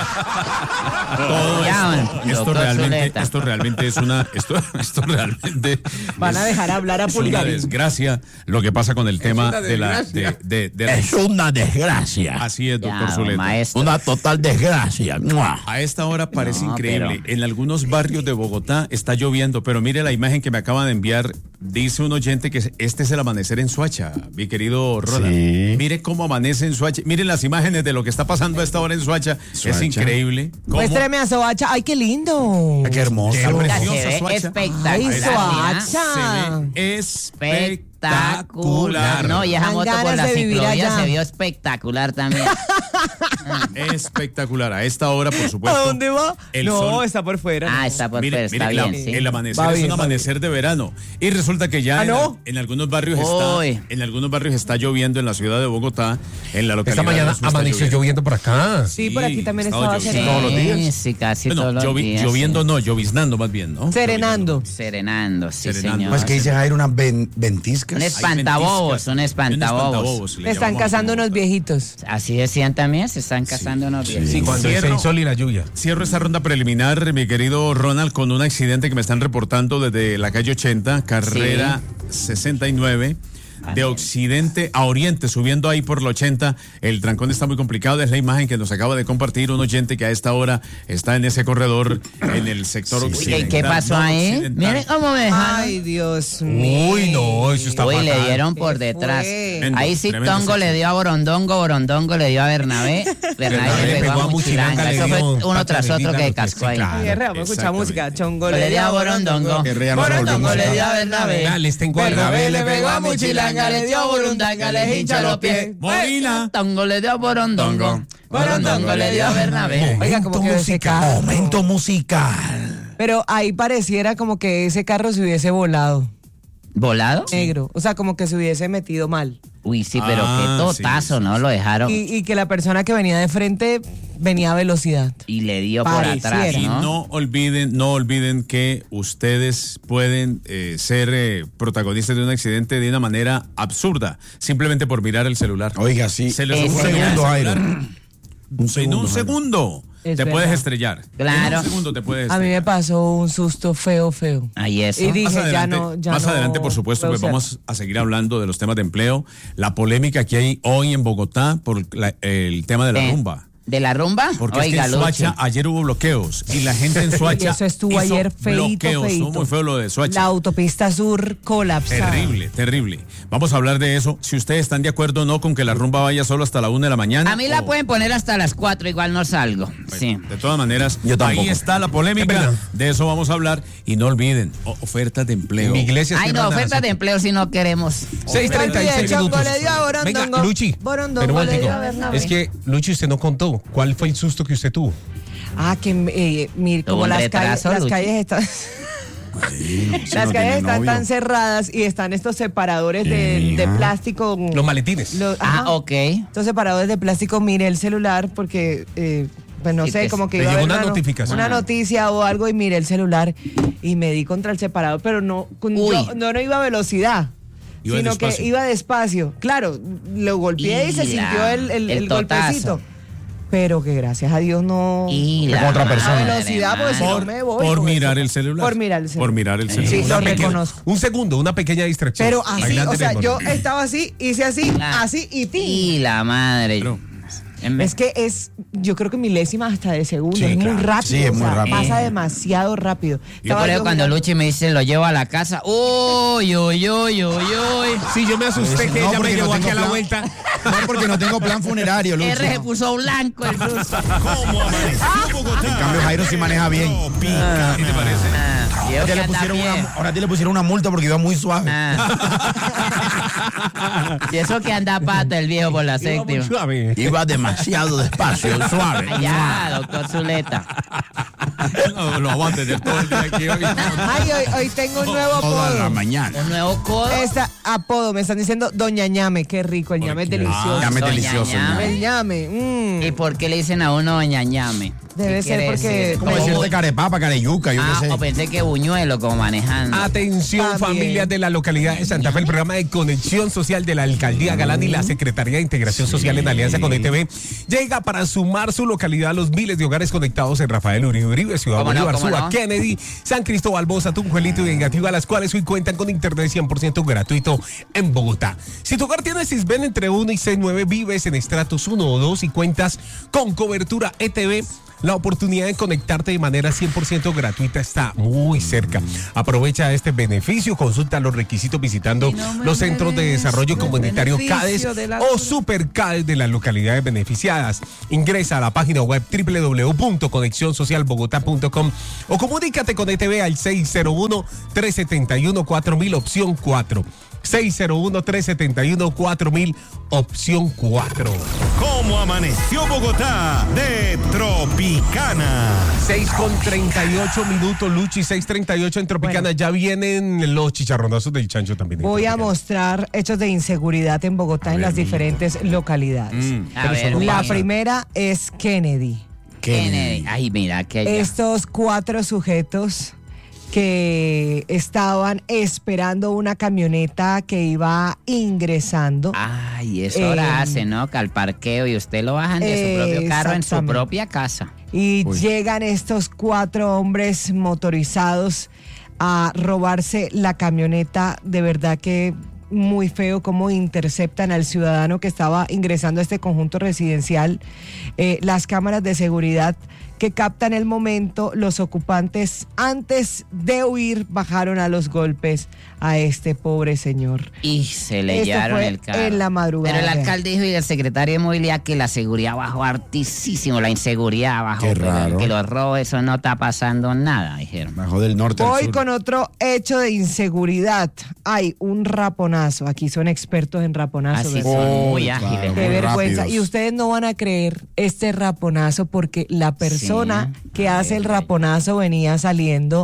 Speaker 4: Todo
Speaker 6: Ya,
Speaker 4: esto,
Speaker 6: bueno,
Speaker 4: esto
Speaker 6: doctor
Speaker 4: realmente,
Speaker 6: Zuleta.
Speaker 4: esto realmente es una, esto, esto realmente
Speaker 3: Van a
Speaker 4: es-
Speaker 3: dejar hablar a
Speaker 4: es una
Speaker 3: Pulgarín.
Speaker 4: desgracia lo que pasa con el tema
Speaker 2: una
Speaker 4: de la, de,
Speaker 2: desgracia.
Speaker 4: de- de la-
Speaker 8: Es una desgracia.
Speaker 4: así es, doctor
Speaker 6: Ya,
Speaker 4: Zuleta.
Speaker 6: maestro.
Speaker 8: Una total desgracia. ¡Mua!
Speaker 4: A esta hora parece
Speaker 6: No,
Speaker 4: increíble.
Speaker 6: pero-
Speaker 4: En algunos barrios de Bogotá está lloviendo, pero mire la imagen que me acaban de enviar. Dice un oyente que este es el amanecer en Soacha, mi querido Ronald.
Speaker 8: Sí.
Speaker 4: Mire cómo amanece en Soacha. Miren las imágenes de lo que está pasando a esta hora en Soacha. Es
Speaker 8: Soacha.
Speaker 4: increíble. ¿Cómo?
Speaker 3: Muéstrame a Soacha. ¡Ay, qué lindo!
Speaker 8: Qué hermoso.
Speaker 4: Qué
Speaker 6: Ya
Speaker 4: precioso,
Speaker 6: se ve
Speaker 4: Soacha.
Speaker 6: espectacular.
Speaker 3: Ay,
Speaker 6: mira.
Speaker 3: Soacha.
Speaker 4: Se ve espectacular.
Speaker 6: Espectacular. No, y esa
Speaker 3: Dan
Speaker 6: moto con
Speaker 3: ganas
Speaker 6: la
Speaker 3: de vivir
Speaker 6: ciclovía
Speaker 3: allá.
Speaker 6: se vio espectacular también.
Speaker 4: Espectacular. A esta hora, por supuesto.
Speaker 3: ¿A dónde va?
Speaker 4: el
Speaker 3: no,
Speaker 4: sol-
Speaker 3: está por fuera.
Speaker 6: Ah,
Speaker 3: no.
Speaker 6: está por
Speaker 4: Mire,
Speaker 6: fuera, está
Speaker 4: mire, la-
Speaker 6: bien, sí.
Speaker 4: el amanecer
Speaker 3: Va
Speaker 4: es
Speaker 3: bien,
Speaker 4: un
Speaker 3: va
Speaker 4: amanecer de verano. Y resulta que ya
Speaker 3: ¿Ah,
Speaker 4: en,
Speaker 3: no?
Speaker 4: en algunos barrios
Speaker 6: Uy.
Speaker 4: está, en algunos barrios está lloviendo en la ciudad de Bogotá, en la localidad
Speaker 2: Esta mañana
Speaker 4: de Osma está
Speaker 2: amaneció lloviendo por acá.
Speaker 3: Sí, por aquí también
Speaker 4: estaba
Speaker 3: estaba
Speaker 4: lloviendo
Speaker 3: serenando.
Speaker 4: todos los días.
Speaker 6: Sí, sí, casi
Speaker 4: Bueno,
Speaker 6: todos los
Speaker 4: llovi-
Speaker 6: días.
Speaker 4: lloviendo no, lloviznando más bien, ¿no?
Speaker 3: Serenando.
Speaker 6: Serenando, sí,
Speaker 4: Serenando.
Speaker 6: señor.
Speaker 8: Pues que dice Jairo, unas ven- ventiscas.
Speaker 6: Un
Speaker 4: Hay
Speaker 6: espantabobos,
Speaker 4: ventiscas.
Speaker 6: un espantabobos.
Speaker 4: le
Speaker 3: Me están
Speaker 4: llamamos
Speaker 3: casando
Speaker 4: como-
Speaker 3: unos viejitos.
Speaker 6: Así decían también, se están casando unos
Speaker 4: Sí,
Speaker 6: viejitos.
Speaker 2: Cuando
Speaker 4: Cierro.
Speaker 2: el sol y la lluvia.
Speaker 4: Cierro esta ronda preliminar, mi querido Ronald, con un accidente que me están reportando desde la calle ochenta, carrera sesenta y nueve. De occidente a oriente, subiendo ahí por la ochenta, el trancón está muy complicado. Es la imagen que nos acaba de compartir un oyente que a esta hora está en ese corredor en el sector occidental.
Speaker 6: ¿Y qué pasó ahí?
Speaker 4: noroccidental.
Speaker 6: Miren cómo me dejaron.
Speaker 3: Ay, Dios mío.
Speaker 2: Uy, no, eso está
Speaker 6: Uy,
Speaker 2: fatal.
Speaker 6: le dieron por
Speaker 3: ¿Qué
Speaker 6: detrás.
Speaker 3: fue?
Speaker 4: Tremendo,
Speaker 6: Ahí sí
Speaker 4: tremendo
Speaker 6: Tongo
Speaker 4: sexo.
Speaker 6: le dio a Borondongo, Borondongo le dio a Bernabé, Bernabé le pegó a Muchilanga. Eso fue uno tras otro que cascó ahí.
Speaker 3: Ay, Guerra, vamos a escuchar música. Chongo
Speaker 6: Le dio a Borondongo,
Speaker 8: Guerrilla, nos
Speaker 6: Borondongo
Speaker 8: volvemos
Speaker 6: le
Speaker 8: a-
Speaker 6: dio a Bernabé,
Speaker 2: Ya, les tengo algo.
Speaker 6: Bernabé le pegó a Muchilanga, le dio a Borondanga, le hincha los pies.
Speaker 4: Molina.
Speaker 6: Tongo le dio a Borondongo, Borondongo le dio a Bernabé.
Speaker 3: Oiga, como que ese carro.
Speaker 8: Momento musical.
Speaker 3: Pero ahí pareciera como que ese carro se hubiese volado.
Speaker 6: ¿Volado?
Speaker 3: Negro. O sea, como que se hubiese metido mal.
Speaker 6: Uy, sí, pero
Speaker 4: Ah,
Speaker 6: qué totazo,
Speaker 4: sí, sí,
Speaker 6: ¿no?
Speaker 4: sí.
Speaker 6: Lo dejaron
Speaker 3: Y, y que la persona que venía de frente venía a velocidad.
Speaker 6: y le dio por
Speaker 3: Pareciera.
Speaker 6: atrás,
Speaker 4: Y
Speaker 6: ¿no?
Speaker 4: no olviden, no olviden que ustedes pueden eh, ser eh, protagonistas de un accidente de una manera absurda, simplemente por mirar el celular.
Speaker 8: Oiga, sí.
Speaker 4: Se les
Speaker 6: Un
Speaker 4: ocurre mirar el
Speaker 8: segundo,
Speaker 4: celular.
Speaker 8: Jairo. Un
Speaker 4: En
Speaker 8: segundo,
Speaker 4: un
Speaker 8: Jairo.
Speaker 4: segundo
Speaker 3: Es
Speaker 4: te
Speaker 3: verdad.
Speaker 4: puedes estrellar.
Speaker 6: Claro.
Speaker 4: En un segundo te puedes
Speaker 3: A mí me
Speaker 4: estrellar.
Speaker 3: pasó un susto feo, feo.
Speaker 6: Ahí eso.
Speaker 3: Y dije,
Speaker 4: Más adelante,
Speaker 3: ya no, ya
Speaker 4: más
Speaker 3: no
Speaker 4: adelante, por supuesto,
Speaker 3: puedo
Speaker 4: pues
Speaker 3: ser.
Speaker 4: vamos a seguir hablando de los temas de empleo, la polémica que hay hoy en Bogotá por la- el tema de la
Speaker 6: Eh,
Speaker 4: rumba.
Speaker 6: ¿De la rumba?
Speaker 4: Porque
Speaker 6: Oiga,
Speaker 4: es que en
Speaker 6: Luchi.
Speaker 4: Soacha ayer hubo bloqueos y la gente en Soacha
Speaker 3: Y eso estuvo
Speaker 4: hizo
Speaker 3: ayer feíto,
Speaker 4: bloqueos.
Speaker 3: feíto.
Speaker 4: Estuvo muy feo lo de Soacha.
Speaker 3: La autopista sur colapsada.
Speaker 4: Terrible, terrible. Vamos a hablar de eso. Si ustedes están de acuerdo o no con que la rumba vaya solo hasta la una de la mañana.
Speaker 6: A mí la
Speaker 4: o-
Speaker 6: pueden poner hasta las cuatro, igual no salgo. Sí.
Speaker 4: De todas maneras,
Speaker 8: Yo tampoco.
Speaker 4: ahí está la polémica. De eso vamos a hablar. Y no olviden, o- ofertas de empleo.
Speaker 2: En mi iglesia
Speaker 6: Ay,
Speaker 2: sí
Speaker 6: no,
Speaker 2: van a
Speaker 6: ofertas
Speaker 2: hacer-
Speaker 6: de empleo si no queremos.
Speaker 2: seis treinta y seis
Speaker 3: Chongo
Speaker 2: minutos.
Speaker 3: le dio a Borondongo.
Speaker 2: Venga, Luchi,
Speaker 3: Borondongo
Speaker 2: pero un
Speaker 3: le dio
Speaker 2: momentico.
Speaker 3: a Bernabé.
Speaker 2: Es que Luchi usted no contó cuál fue el susto que usted tuvo.
Speaker 3: Ah, que eh, mire,
Speaker 6: Tuvo
Speaker 3: como
Speaker 6: un
Speaker 3: las calles,
Speaker 6: retraso,
Speaker 3: las
Speaker 6: Luchi.
Speaker 3: calles están...
Speaker 8: Ay, si
Speaker 3: Las
Speaker 8: no
Speaker 3: calles
Speaker 8: tiene
Speaker 3: están
Speaker 8: novio.
Speaker 3: tan cerradas y están estos separadores
Speaker 8: Sí,
Speaker 3: de, de
Speaker 8: mija.
Speaker 3: plástico.
Speaker 2: Los maletines.
Speaker 3: Los-
Speaker 6: Ah,
Speaker 3: ajá.
Speaker 6: ok.
Speaker 3: Estos separadores de plástico, mire el celular porque, eh, pues no
Speaker 6: Sí,
Speaker 3: sé,
Speaker 6: te-
Speaker 3: como que
Speaker 2: te
Speaker 3: iba a
Speaker 2: llegó
Speaker 3: haber
Speaker 2: una
Speaker 3: no-
Speaker 2: notificación.
Speaker 3: una
Speaker 6: Ah.
Speaker 3: noticia o algo y miré el celular y me di contra el separador, pero no, con-
Speaker 6: Uy.
Speaker 3: yo- no, no iba a velocidad.
Speaker 4: Iba
Speaker 3: sino
Speaker 4: despacio.
Speaker 3: que iba despacio. Claro, lo golpeé y, se
Speaker 6: Y la-
Speaker 3: sintió el, el,
Speaker 6: el
Speaker 3: el
Speaker 6: totazo.
Speaker 3: golpecito. Pero que gracias a Dios no.
Speaker 6: Y
Speaker 8: Fue
Speaker 6: la
Speaker 8: con otra persona.
Speaker 6: madre,
Speaker 3: velocidad, porque si no
Speaker 4: Por,
Speaker 3: me voy.
Speaker 4: por
Speaker 3: con
Speaker 4: mirar
Speaker 3: eso.
Speaker 4: el celular.
Speaker 3: Por mirar el celular.
Speaker 4: Por mirar el celular.
Speaker 3: Sí,
Speaker 2: Una
Speaker 3: lo
Speaker 2: pequeña-
Speaker 3: reconozco.
Speaker 2: Un segundo, una pequeña distracción.
Speaker 3: Pero así,
Speaker 2: Adelante,
Speaker 3: o sea,
Speaker 2: Nemo.
Speaker 3: yo estaba así, hice así,
Speaker 6: Claro.
Speaker 3: así y ti.
Speaker 6: Y la madre.
Speaker 4: Pero-
Speaker 6: En-
Speaker 3: Es que es, yo creo que milésimas hasta de segundo,
Speaker 2: Sí,
Speaker 3: es muy
Speaker 2: claro.
Speaker 3: rápido.
Speaker 8: Sí, es
Speaker 3: o
Speaker 8: muy
Speaker 3: sea,
Speaker 8: rápido.
Speaker 3: Pasa demasiado rápido.
Speaker 6: Yo
Speaker 3: Estaba
Speaker 6: por eso
Speaker 3: yo
Speaker 6: cuando
Speaker 3: mirando-
Speaker 6: Luchi me dice lo llevo a la casa. Uy, uy, uy, uy, uy.
Speaker 2: Sí, yo me asusté
Speaker 8: Eso
Speaker 2: que
Speaker 8: no,
Speaker 2: ella me
Speaker 8: porque no
Speaker 2: llevó aquí
Speaker 8: tengo
Speaker 2: a la
Speaker 8: plan.
Speaker 2: vuelta.
Speaker 8: No, porque no tengo plan funerario, Lucho.
Speaker 6: R se puso blanco el susto.
Speaker 5: ¿Cómo amaneció Bogotá?
Speaker 8: En cambio, Jairo sí maneja bien.
Speaker 5: Tropicana.
Speaker 4: ¿Qué te parece?
Speaker 6: Ah, y yo
Speaker 8: Ya
Speaker 6: que
Speaker 8: le
Speaker 6: anda
Speaker 8: pusieron
Speaker 6: bien.
Speaker 8: una, ahora a ti le pusieron una multa porque iba muy suave.
Speaker 6: Ah. Y eso que anda pata el viejo por la séptima.
Speaker 2: Suave.
Speaker 8: Iba demasiado despacio, suave.
Speaker 6: Allá, doctor Zuleta.
Speaker 4: No, lo vamos a tener todo el día aquí hoy.
Speaker 3: Ay, hoy, hoy tengo un nuevo
Speaker 8: Toda la
Speaker 3: apodo.
Speaker 8: mañana.
Speaker 6: Un nuevo codo.
Speaker 3: Esta apodo, me están diciendo Doña ñame, qué rico, el ñame es delicioso.
Speaker 8: Ñame es
Speaker 6: Doña
Speaker 8: delicioso,
Speaker 6: Ñame.
Speaker 3: El ñame, mm.
Speaker 6: ¿Y por qué le dicen a uno doña ñame?
Speaker 3: Debe
Speaker 6: ¿Qué
Speaker 3: ser
Speaker 6: quiere
Speaker 3: porque-
Speaker 6: decir?
Speaker 8: Como
Speaker 3: Como
Speaker 8: decirte carepapa, careyuca, yo
Speaker 6: Ah,
Speaker 8: qué sé.
Speaker 6: o pensé que buñuelo como manejando.
Speaker 2: Atención,
Speaker 3: También.
Speaker 2: familias de la localidad de Santa Fe, el programa de conexión social de la Alcaldía Galán y la Secretaría de Integración Social en alianza con E T V llega para sumar su localidad a los miles de hogares conectados en Rafael Uribe Uribe, Ciudad
Speaker 6: ¿Cómo no,
Speaker 2: Bolívar,
Speaker 6: cómo
Speaker 2: Suba,
Speaker 6: no?
Speaker 2: Kennedy, San Cristóbal, Bosa, Tunjuelito y Engativá, las cuales hoy cuentan con internet cien por ciento gratuito en Bogotá. Si tu hogar tiene Sisben entre uno y seis nueve, vives en estratos uno o dos y cuentas con cobertura E T V, la oportunidad de conectarte de manera cien por ciento gratuita está muy cerca. Aprovecha este beneficio, consulta los requisitos visitando los centros de desarrollo comunitario CADES o Supercades de las localidades beneficiadas. Ingresa a la página web doble u doble u doble u punto conexión social bogotá punto com o comunícate con E T V al seis cero uno, tres siete uno, cuatro mil opción cuatro. seis cero uno, tres siete uno, cuatro mil opción cuatro.
Speaker 5: ¿Cómo amaneció Bogotá? De Tropicana.
Speaker 2: seis con treinta y ocho minutos, Luchi, seis treinta y ocho en Tropicana.
Speaker 3: Bueno.
Speaker 2: Ya vienen los chicharronazos del chancho también. en
Speaker 3: Voy a
Speaker 2: Tropicana.
Speaker 3: mostrar hechos de inseguridad en Bogotá en las diferentes localidades.
Speaker 6: A ver,
Speaker 3: La
Speaker 6: vamos.
Speaker 3: primera es Kennedy.
Speaker 6: Kennedy. Ay, mira que allá.
Speaker 3: Estos cuatro sujetos que estaban esperando una camioneta que iba ingresando.
Speaker 6: Ay, eso
Speaker 3: Eh,
Speaker 6: ahora hace, ¿no? Que al parqueo y usted lo bajan de su propio carro en su
Speaker 3: exactamente.
Speaker 6: propia casa.
Speaker 3: Y llegan estos cuatro hombres motorizados a robarse la camioneta. De verdad que muy feo cómo interceptan al ciudadano que estaba ingresando a este conjunto residencial. Eh, las cámaras de seguridad que captan el momento, los ocupantes antes de huir bajaron a los golpes a este pobre señor.
Speaker 6: Y se le
Speaker 3: Esto
Speaker 6: llevaron
Speaker 3: fue
Speaker 6: el carro.
Speaker 3: en la madrugada.
Speaker 6: Pero el alcalde dijo y el secretario de movilidad que la seguridad bajó hartísimo, la inseguridad bajó.
Speaker 8: Qué
Speaker 6: pero
Speaker 8: raro.
Speaker 6: que los robos, eso no está pasando nada, dijeron.
Speaker 8: Bajo del norte al
Speaker 3: Voy
Speaker 8: sur.
Speaker 3: con otro hecho de inseguridad. Hay un raponazo. Aquí son expertos en raponazo.
Speaker 6: Así
Speaker 3: ¿verdad?
Speaker 6: son muy
Speaker 8: Oh,
Speaker 6: ágiles.
Speaker 8: claro.
Speaker 3: Qué
Speaker 8: muy
Speaker 3: vergüenza.
Speaker 8: rápidos.
Speaker 3: Y ustedes no van a creer este raponazo porque la persona
Speaker 6: Sí.
Speaker 3: que
Speaker 6: A
Speaker 3: hace el
Speaker 6: ver.
Speaker 3: raponazo venía saliendo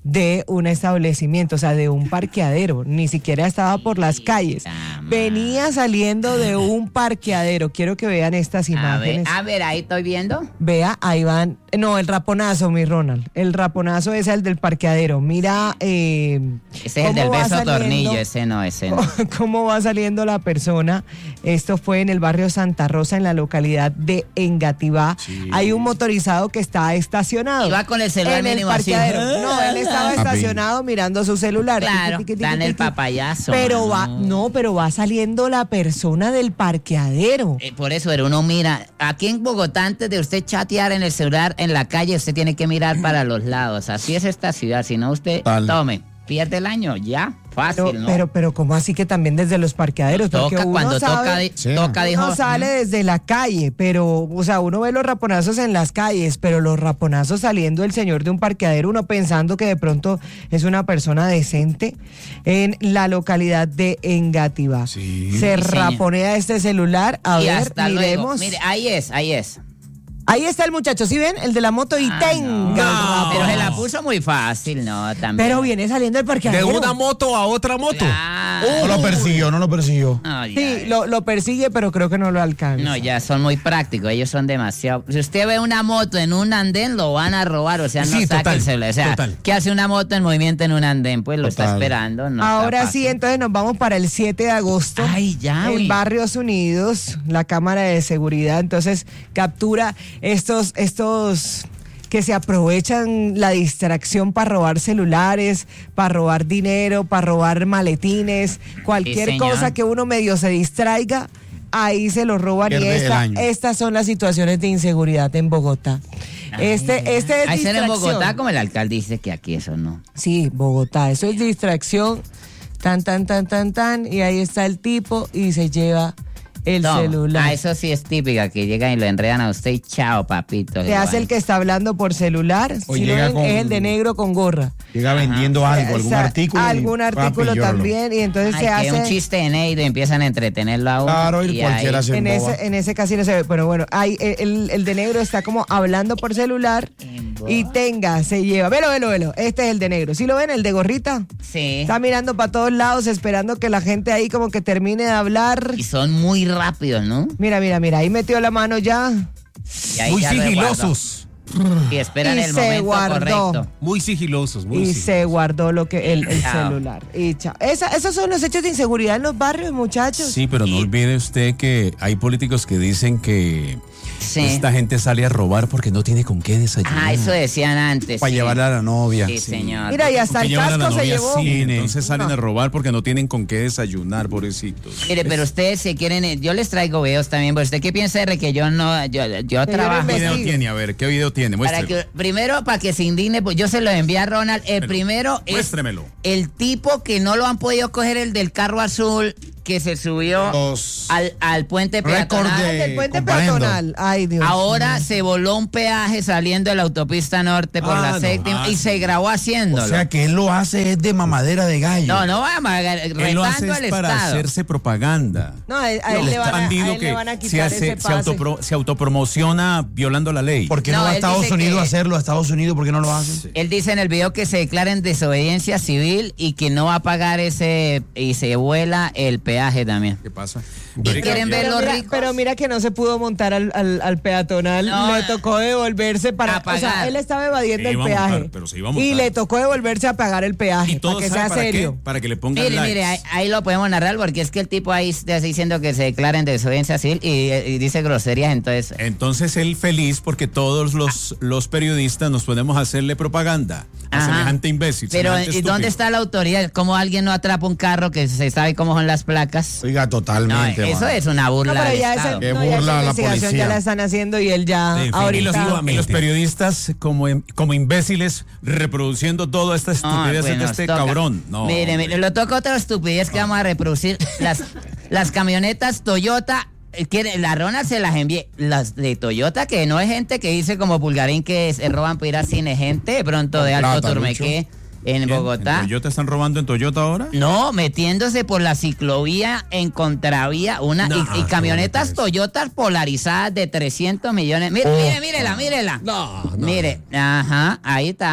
Speaker 3: de un establecimiento, o sea, de un parqueadero, ni siquiera estaba por las calles. Venía saliendo de un parqueadero. Quiero que vean estas
Speaker 6: A ver,
Speaker 3: imágenes.
Speaker 6: a ver, ahí estoy viendo.
Speaker 3: Vea, ahí van. No, el raponazo, mi Ronald. El raponazo es el del parqueadero. Mira, eh,
Speaker 6: Ese es el
Speaker 3: cómo
Speaker 6: del
Speaker 3: va
Speaker 6: beso
Speaker 3: saliendo-
Speaker 6: tornillo, ese no, ese no.
Speaker 3: cómo va saliendo la persona. Esto fue en el barrio Santa Rosa, en la localidad de Engativá. Hay un motorizado que está estacionado.
Speaker 6: Y va con el celular
Speaker 3: en el
Speaker 6: mínimo así.
Speaker 3: parqueadero. No, él estaba
Speaker 8: Papi.
Speaker 3: estacionado mirando su celular.
Speaker 6: Claro,
Speaker 3: Tiqui, tiqui,
Speaker 6: dan
Speaker 3: tiqui,
Speaker 6: el
Speaker 3: tiqui.
Speaker 6: papayazo.
Speaker 3: Pero va,
Speaker 6: mano.
Speaker 3: no, pero va saliendo la persona del parqueadero.
Speaker 6: Eh, por eso, pero uno mira, aquí en Bogotá, antes de usted chatear en el celular en la calle, usted tiene que mirar para los lados. Así es esta ciudad. Si no, usted
Speaker 8: Total.
Speaker 6: tome, pierde el año, ya, fácil,
Speaker 3: Pero,
Speaker 6: ¿no?
Speaker 3: pero, pero, ¿cómo así que también desde los parqueaderos? Porque
Speaker 6: toca,
Speaker 3: uno
Speaker 6: cuando
Speaker 3: sabe-
Speaker 6: toca, di-
Speaker 8: Sí.
Speaker 6: toca, dijo.
Speaker 3: Uno sale desde la calle, pero, o sea, uno ve los raponazos en las calles, pero los raponazos saliendo el señor de un parqueadero, uno pensando que de pronto es una persona decente en la localidad de Engativá.
Speaker 8: Sí.
Speaker 3: Se
Speaker 6: Sí, señor.
Speaker 3: raponea este celular, a
Speaker 6: y
Speaker 3: ver,
Speaker 6: hasta luego.
Speaker 3: miremos.
Speaker 6: Mire, ahí es, ahí es.
Speaker 3: Ahí está el muchacho, ¿sí ven? El de la moto y
Speaker 6: Ah,
Speaker 3: tenga.
Speaker 6: no.
Speaker 3: el
Speaker 6: No,
Speaker 3: raponazo.
Speaker 6: pero se la puso muy fácil, no, también.
Speaker 3: Pero viene saliendo del
Speaker 2: De
Speaker 3: parqueadero.
Speaker 2: una moto a otra moto.
Speaker 6: Claro.
Speaker 8: No lo persiguió, no lo persiguió.
Speaker 6: No, ya,
Speaker 3: Sí, lo, lo persigue, pero creo que no lo alcanza.
Speaker 6: no, ya son muy prácticos, ellos son demasiado. Si usted ve una moto en un andén, lo van a robar, o sea, no
Speaker 2: Sí,
Speaker 6: saque
Speaker 2: total,
Speaker 6: el celular. O sea,
Speaker 2: total.
Speaker 6: ¿qué hace una moto en movimiento en un andén? Pues lo está
Speaker 8: Total.
Speaker 6: esperando. No está
Speaker 3: Ahora
Speaker 6: fácil.
Speaker 3: sí, entonces nos vamos para el siete de agosto.
Speaker 6: Ay, ya,
Speaker 3: En
Speaker 6: uy.
Speaker 3: Barrios Unidos, la Cámara de Seguridad, entonces captura estos, estos que se aprovechan la distracción para robar celulares, para robar dinero, para robar maletines, cualquier
Speaker 6: señor.
Speaker 3: cosa que uno medio se distraiga, ahí se lo roban y
Speaker 8: Pierde el
Speaker 3: esta-
Speaker 8: año.
Speaker 3: estas son las situaciones de inseguridad en Bogotá. Este, este es
Speaker 6: Hay ser en
Speaker 3: distracción.
Speaker 6: Bogotá, como el alcalde dice que aquí eso no.
Speaker 3: Sí, Bogotá, eso es distracción, tan, tan, tan, tan, tan, y ahí está el tipo y se lleva el
Speaker 6: Toma.
Speaker 3: celular.
Speaker 6: Ah, eso sí es típica, que llegan y lo enredan a usted y chao, papito.
Speaker 3: ¿Qué hace el que está hablando por celular?
Speaker 8: O
Speaker 3: Si lo
Speaker 8: llega
Speaker 3: ven,
Speaker 8: con-
Speaker 3: es el de negro con gorra.
Speaker 8: Llega vendiendo algo,
Speaker 3: O
Speaker 8: algún
Speaker 3: sea,
Speaker 8: artículo. y,
Speaker 3: Algún artículo
Speaker 8: papi, llóralo.
Speaker 3: también, y entonces se
Speaker 6: Ay, que
Speaker 3: hace...
Speaker 6: un chiste de negro y empiezan a entretenerlo a uno.
Speaker 8: Claro, y cualquiera
Speaker 6: ahí-
Speaker 8: se
Speaker 3: En
Speaker 8: emboba.
Speaker 3: ese, en ese casi no se ve, pero bueno, hay, el, el de negro está como hablando por celular y tenga, se lleva. Velo, velo, velo. Este es el de negro. ¿Sí lo ven? El de gorrita.
Speaker 6: Sí.
Speaker 3: Está mirando para todos lados, esperando que la gente ahí como que termine de hablar.
Speaker 6: Y son muy rápidos, ¿no?
Speaker 3: Mira, mira, mira, ahí metió la mano ya.
Speaker 6: Y ahí
Speaker 2: Muy
Speaker 6: ya resguardó.
Speaker 2: sigilosos.
Speaker 6: Y esperan
Speaker 3: Y
Speaker 6: el
Speaker 3: se
Speaker 6: momento
Speaker 3: guardó.
Speaker 6: correcto.
Speaker 2: Muy sigilosos, muy
Speaker 3: Y
Speaker 2: sigilosos.
Speaker 3: se guardó lo que el, el
Speaker 6: Chao.
Speaker 3: celular. Y chao. Esa- esos son los hechos de inseguridad en los barrios, muchachos.
Speaker 4: Sí, pero no olvide usted que hay políticos que dicen que
Speaker 6: Sí.
Speaker 4: esta gente sale a robar porque no tiene con qué desayunar.
Speaker 6: Ah, eso decían antes.
Speaker 8: Para
Speaker 6: sí.
Speaker 8: llevarla a la novia.
Speaker 6: Sí, señor.
Speaker 3: Mira, y hasta
Speaker 4: Que
Speaker 3: el
Speaker 4: llevan a la
Speaker 3: casco se
Speaker 4: novia
Speaker 3: llevó.
Speaker 4: al cine, entonces salen
Speaker 3: No.
Speaker 4: a robar porque no tienen con qué desayunar, pobrecitos.
Speaker 6: Mire, pero ustedes si quieren, eh, yo les traigo videos también, pero usted qué piensa de que yo no, yo, yo
Speaker 3: yo no
Speaker 6: trabajo.
Speaker 4: ¿Qué video
Speaker 3: Investigue.
Speaker 4: tiene? A ver, ¿qué video tiene?
Speaker 6: Para
Speaker 4: Muéstrelo.
Speaker 6: que, primero, para que se indigne, pues yo se lo envié a Ronald. El primero es
Speaker 4: Muéstremelo.
Speaker 6: el tipo que no lo han podido coger, el del carro azul, que se subió
Speaker 8: Los
Speaker 6: al, al puente
Speaker 8: récord
Speaker 6: peatonal.
Speaker 8: de-
Speaker 3: El puente
Speaker 8: comparendo.
Speaker 3: peatonal. Ay, Dios.
Speaker 6: Ahora se voló un peaje saliendo de la autopista norte por
Speaker 2: Ah,
Speaker 6: la
Speaker 2: no.
Speaker 6: séptima
Speaker 4: Ah,
Speaker 6: y
Speaker 4: sí.
Speaker 6: se grabó haciéndolo.
Speaker 8: O sea que él lo hace es de mamadera de gallo.
Speaker 6: no, no vamos a
Speaker 4: Él lo hace
Speaker 6: retando
Speaker 4: es
Speaker 6: al
Speaker 4: para
Speaker 6: Estado.
Speaker 4: hacerse propaganda.
Speaker 3: No, a, a él,
Speaker 4: No,
Speaker 3: le van a, a
Speaker 4: bandido
Speaker 3: él
Speaker 4: que
Speaker 3: le van a
Speaker 4: se,
Speaker 3: quitar
Speaker 4: hace-
Speaker 3: ese
Speaker 4: se,
Speaker 3: pase.
Speaker 4: autopro- se autopromociona violando la ley.
Speaker 8: ¿Por qué no,
Speaker 6: No,
Speaker 8: va a
Speaker 6: él
Speaker 8: Estados
Speaker 6: dice
Speaker 8: Unidos
Speaker 6: que-
Speaker 8: a hacerlo? ¿A Estados Unidos por qué no lo hace?
Speaker 6: Él dice en el video que se declara en desobediencia civil y que no va a pagar ese y se vuela el peaje también.
Speaker 4: ¿Qué pasa?
Speaker 6: ¿Y quieren ver
Speaker 3: Pero
Speaker 6: los
Speaker 3: mira,
Speaker 6: ricos?
Speaker 3: pero mira que no se pudo montar al, al, al peatonal,
Speaker 6: No,
Speaker 3: le tocó devolverse para...
Speaker 6: a
Speaker 3: O sea,
Speaker 6: pagar.
Speaker 3: él estaba evadiendo
Speaker 4: Se
Speaker 3: el
Speaker 4: iba a
Speaker 3: peaje.
Speaker 4: montar, pero se iba a
Speaker 3: y
Speaker 4: montar.
Speaker 3: le tocó devolverse a pagar el peaje,
Speaker 4: Y
Speaker 3: para
Speaker 4: todos
Speaker 3: que sea
Speaker 4: saben para
Speaker 3: serio.
Speaker 4: qué, para que le pongan
Speaker 6: Mire,
Speaker 4: likes.
Speaker 6: mire, ahí, ahí lo podemos narrar porque es que el tipo ahí está diciendo que se declara en desobediencia civil y, y dice groserías, entonces...
Speaker 4: Entonces él feliz porque todos los, los periodistas nos podemos hacerle propaganda a
Speaker 6: Ajá.
Speaker 4: semejante imbécil.
Speaker 6: Pero,
Speaker 4: semejante
Speaker 6: ¿y dónde
Speaker 4: estúpido.
Speaker 6: está la autoridad? ¿Cómo alguien no atrapa un carro que se sabe cómo son las placas?
Speaker 8: Oiga,
Speaker 6: No,
Speaker 8: totalmente.
Speaker 6: eso
Speaker 8: mano.
Speaker 6: es una burla
Speaker 3: No, pero
Speaker 6: del
Speaker 3: ya esa,
Speaker 6: Estado.
Speaker 8: Qué
Speaker 3: no, ya esa
Speaker 8: burla a la
Speaker 3: investigación
Speaker 8: policía.
Speaker 3: ya la están haciendo y él ya ahorita...
Speaker 4: Y los, y los periodistas como, como imbéciles reproduciendo toda esta
Speaker 6: No,
Speaker 4: estupidez
Speaker 6: pues,
Speaker 4: de
Speaker 6: nos
Speaker 4: este
Speaker 6: toca.
Speaker 4: cabrón. No,
Speaker 6: mire, mire, lo toca otra estupidez que vamos a reproducir. Las, las camionetas Toyota, eh, que la Ronald se las envié. Las de Toyota, que no es gente que dice como Pulgarín que se roban para ir a cine, gente de pronto de
Speaker 8: Con
Speaker 6: Alto
Speaker 8: plata,
Speaker 6: Turmequé en
Speaker 4: ¿Quién?
Speaker 6: Bogotá.
Speaker 4: ¿En Toyota están robando en Toyota ahora?
Speaker 6: No, metiéndose por la ciclovía en contravía, una
Speaker 2: No,
Speaker 6: y, y camionetas
Speaker 2: ¿cómo
Speaker 6: Toyotas polarizadas de trescientos millones. Mire,
Speaker 8: Oh.
Speaker 6: mire, mírela, mírela.
Speaker 2: No, no.
Speaker 6: Mire, ajá, ahí está.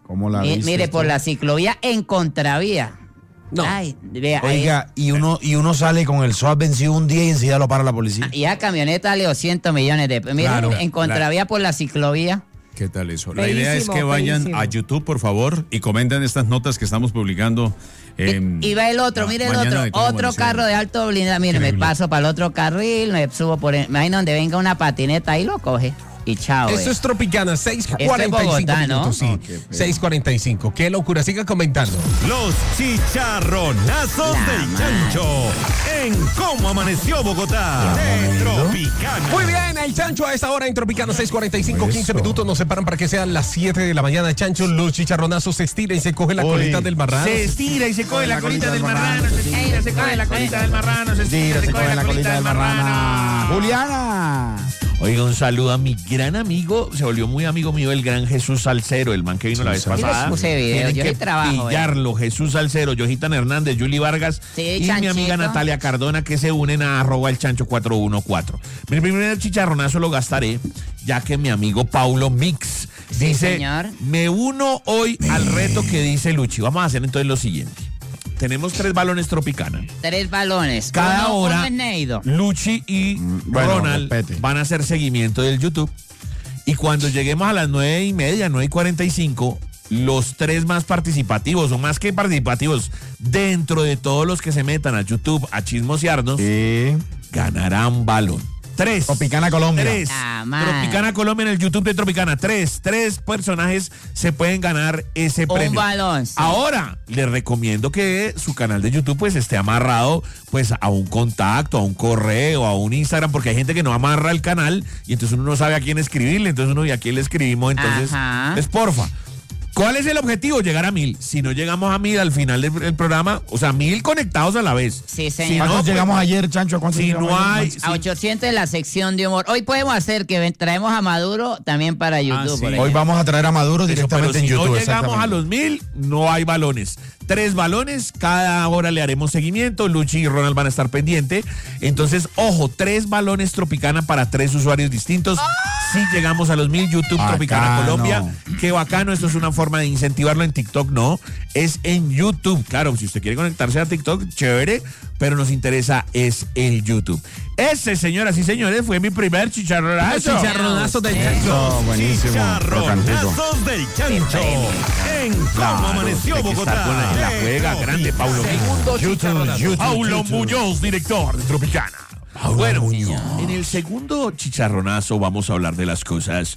Speaker 8: ¿Cómo la
Speaker 6: Mi-
Speaker 8: viste?
Speaker 6: mire, por la ciclovía en contravía.
Speaker 2: No.
Speaker 6: Ay, vea,
Speaker 7: Oiga, y uno, y uno sale con el S O A T vencido un día y enseguida lo para la policía.
Speaker 6: y a camioneta vale doscientos millones de pesos. Miren,
Speaker 4: Claro,
Speaker 6: en contravía por la ciclovía.
Speaker 4: ¿Qué tal eso? La idea es
Speaker 3: Feísimo,
Speaker 4: que vayan
Speaker 3: feísimo.
Speaker 4: a YouTube, por favor, y comenten estas notas que estamos publicando. en-
Speaker 6: Y va el otro,
Speaker 4: la
Speaker 6: mire el
Speaker 4: mañana
Speaker 6: otro,
Speaker 4: de Cómo
Speaker 6: otro
Speaker 4: Amaneció.
Speaker 6: carro de alto blindaje. Mire, me
Speaker 4: Increíble.
Speaker 6: paso para el otro carril, me subo por el, imagina donde venga una patineta, ahí lo coge. Y chao.
Speaker 2: Esto
Speaker 6: eh.
Speaker 2: es Tropicana, seis cuarenta y cinco
Speaker 6: Bogotá, ¿no?
Speaker 2: minutos, sí. seis cuarenta y cinco. Qué locura, siga comentando.
Speaker 5: Los chicharronazos
Speaker 6: La
Speaker 5: del
Speaker 6: madre.
Speaker 5: Chancho en Cómo Amaneció Bogotá de Tropicana.
Speaker 2: Muy bien, el Chancho a esta hora en Tropicana, seis cuarenta y cinco, quince minutos. Nos separan para que sean las siete de la mañana. Chancho, los chicharronazos se estira y se coge la
Speaker 8: Uy.
Speaker 2: colita del marrano.
Speaker 1: Se estira y se coge la colita del marrano, se estira, se coge la colita del marrano, se estira, se coge la colita del marrano.
Speaker 8: Juliana.
Speaker 1: Oiga, un saludo a mi gran amigo, se volvió muy amigo mío, el gran Jesús Salcero, el man que vino la vez
Speaker 6: Sí, les
Speaker 1: pasada.
Speaker 6: puse video,
Speaker 1: Tienen
Speaker 6: yo
Speaker 1: que
Speaker 6: sí trabajo, eh.
Speaker 1: pillarlo, Jesús Salcero, Yojitan Hernández, Yuli Vargas
Speaker 6: Sí,
Speaker 1: y mi
Speaker 6: Chanchito.
Speaker 1: amiga Natalia Cardona, que se unen a arroba el chancho cuatro uno cuatro. Mi primer chicharronazo lo gastaré, ya que mi amigo Paulo Mix
Speaker 6: Sí,
Speaker 1: dice,
Speaker 6: señor.
Speaker 1: me uno hoy al reto que dice Luchi. Vamos a hacer entonces lo siguiente. Tenemos tres balones Tropicana.
Speaker 6: Tres balones.
Speaker 1: Cada
Speaker 6: Uno-
Speaker 1: hora,
Speaker 6: uno es Neido.
Speaker 1: Luchi y
Speaker 8: bueno,
Speaker 1: Ronald
Speaker 8: respete.
Speaker 1: van a hacer seguimiento del YouTube. Y cuando lleguemos a las nueve y media, nueve y cuarenta y cinco, los tres más participativos, o más que participativos, dentro de todos los que se metan a YouTube a chismosearnos,
Speaker 8: Sí.
Speaker 1: ganarán balón. Tres.
Speaker 8: Tropicana Colombia.
Speaker 1: Tres.
Speaker 6: Ah, man.
Speaker 1: Tropicana Colombia en el YouTube de Tropicana. Tres. Tres personajes se pueden ganar ese
Speaker 6: Un
Speaker 1: premio.
Speaker 6: balón, sí.
Speaker 1: Ahora, les recomiendo que su canal de YouTube pues esté amarrado pues a un contacto, a un correo, a un Instagram, porque hay gente que no amarra el canal y entonces uno no sabe a quién escribirle, entonces uno y a quién le escribimos, entonces,
Speaker 6: Ajá.
Speaker 1: es porfa. ¿Cuál es el objetivo? Llegar a mil. Si no llegamos a mil al final del, del programa, o sea, mil conectados a la vez.
Speaker 6: Sí,
Speaker 1: Si
Speaker 6: señor.
Speaker 1: no,
Speaker 8: ¿Cuántos
Speaker 1: pues,
Speaker 8: llegamos ayer, Chancho? ¿A cuántos
Speaker 1: si
Speaker 8: llegamos
Speaker 1: no
Speaker 8: ayer?
Speaker 1: hay...
Speaker 6: A ochocientos en la sección de humor. Hoy podemos hacer que ven- traemos a Maduro también para YouTube.
Speaker 4: sí.
Speaker 6: por
Speaker 8: Hoy
Speaker 6: ejemplo.
Speaker 8: vamos a traer a Maduro
Speaker 1: Eso,
Speaker 8: directamente
Speaker 1: pero si
Speaker 8: en YouTube.
Speaker 1: no llegamos
Speaker 8: exactamente.
Speaker 1: a los mil, no hay balones. Tres balones, cada hora le haremos seguimiento. Luchi y Ronald van a estar pendientes. Entonces, ojo, tres balones Tropicana para tres usuarios distintos. Si llegamos a los mil, YouTube Tropicana
Speaker 8: Bacano.
Speaker 1: Colombia. Qué bacano, esto es una forma de incentivarlo. En TikTok no, es en YouTube. Claro, si usted quiere conectarse a TikTok, chévere, pero nos interesa es el YouTube. Ese, señoras y señores, fue mi primer chicharronazo.
Speaker 2: Chicharronazo del Chancho.
Speaker 8: No, buenísimo. Crocantico.
Speaker 5: Chicharronazos del Chancho en Cómo Amaneció
Speaker 1: hay que estar con la, la
Speaker 5: Bogotá.
Speaker 1: juega grande, Paulo.
Speaker 2: Segundo chicharronazo.
Speaker 1: Paulo Muñoz, director de Tropicana. Bueno, en el segundo chicharronazo vamos a hablar de las cosas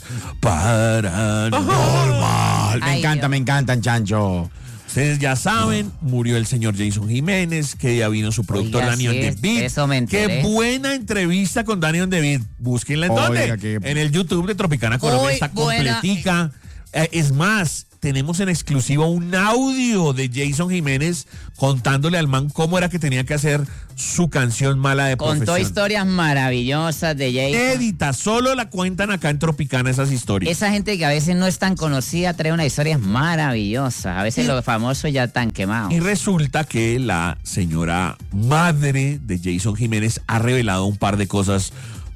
Speaker 1: paranormales.
Speaker 8: Me
Speaker 6: Ay,
Speaker 8: encanta,
Speaker 6: Dios.
Speaker 8: me encantan, Chancho.
Speaker 1: Ustedes ya saben, murió el señor Jason Jiménez, que ya vino su productor
Speaker 6: Oiga,
Speaker 1: Daniel
Speaker 6: sí,
Speaker 1: DeVid.
Speaker 6: eso me
Speaker 1: Qué
Speaker 6: enteré.
Speaker 1: buena entrevista con Daniel DeVid. Búsquenla en
Speaker 8: Oiga,
Speaker 1: dónde.
Speaker 8: qué-
Speaker 1: En el YouTube de Tropicana Colombia.
Speaker 6: Muy
Speaker 1: Está
Speaker 6: buena.
Speaker 1: completica. Eh, es más, tenemos en exclusiva un audio de Jason Jiménez contándole al man cómo era que tenía que hacer su canción Mala de
Speaker 6: Contó
Speaker 1: Profesión.
Speaker 6: historias maravillosas de Jason.
Speaker 1: Edita, solo la cuentan acá en Tropicana esas historias.
Speaker 6: Esa gente que a veces no es tan conocida trae unas historias maravillosas. A veces
Speaker 1: Sí.
Speaker 6: los famosos ya están quemados.
Speaker 1: Y resulta que la señora madre de Jason Jiménez ha revelado un par de cosas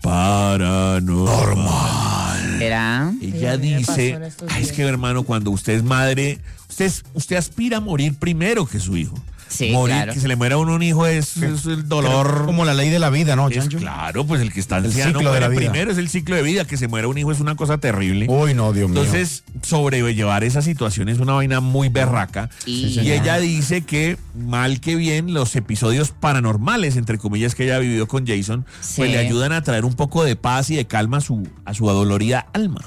Speaker 1: paranormal.
Speaker 6: ¿Será?
Speaker 1: Ella
Speaker 3: Sí, a mí me pasó
Speaker 1: dice,
Speaker 3: en estos
Speaker 1: "Ay, es
Speaker 3: días".
Speaker 1: que hermano, cuando usted es madre, usted, es- usted aspira a morir primero que su hijo.
Speaker 6: Sí,
Speaker 1: morir,
Speaker 6: claro.
Speaker 1: que se le muera a uno un hijo es, es el dolor.
Speaker 8: Como la ley de la vida, ¿no,
Speaker 1: Es
Speaker 8: Chancho?
Speaker 1: claro, pues el que está
Speaker 8: El
Speaker 1: anciano
Speaker 8: ciclo de la
Speaker 1: muere
Speaker 8: vida.
Speaker 1: primero, es el ciclo de vida. Que se muera un hijo es una cosa terrible.
Speaker 8: Uy, no, Dios mío.
Speaker 1: Entonces, sobrellevar esa situación es una vaina muy berraca.
Speaker 6: Sí,
Speaker 1: y
Speaker 6: señor.
Speaker 1: ella dice que, mal que bien, los episodios paranormales, entre comillas, que ella ha vivido con Jason,
Speaker 6: Sí.
Speaker 1: pues le ayudan a traer un poco de paz y de calma a su, a su adolorida alma.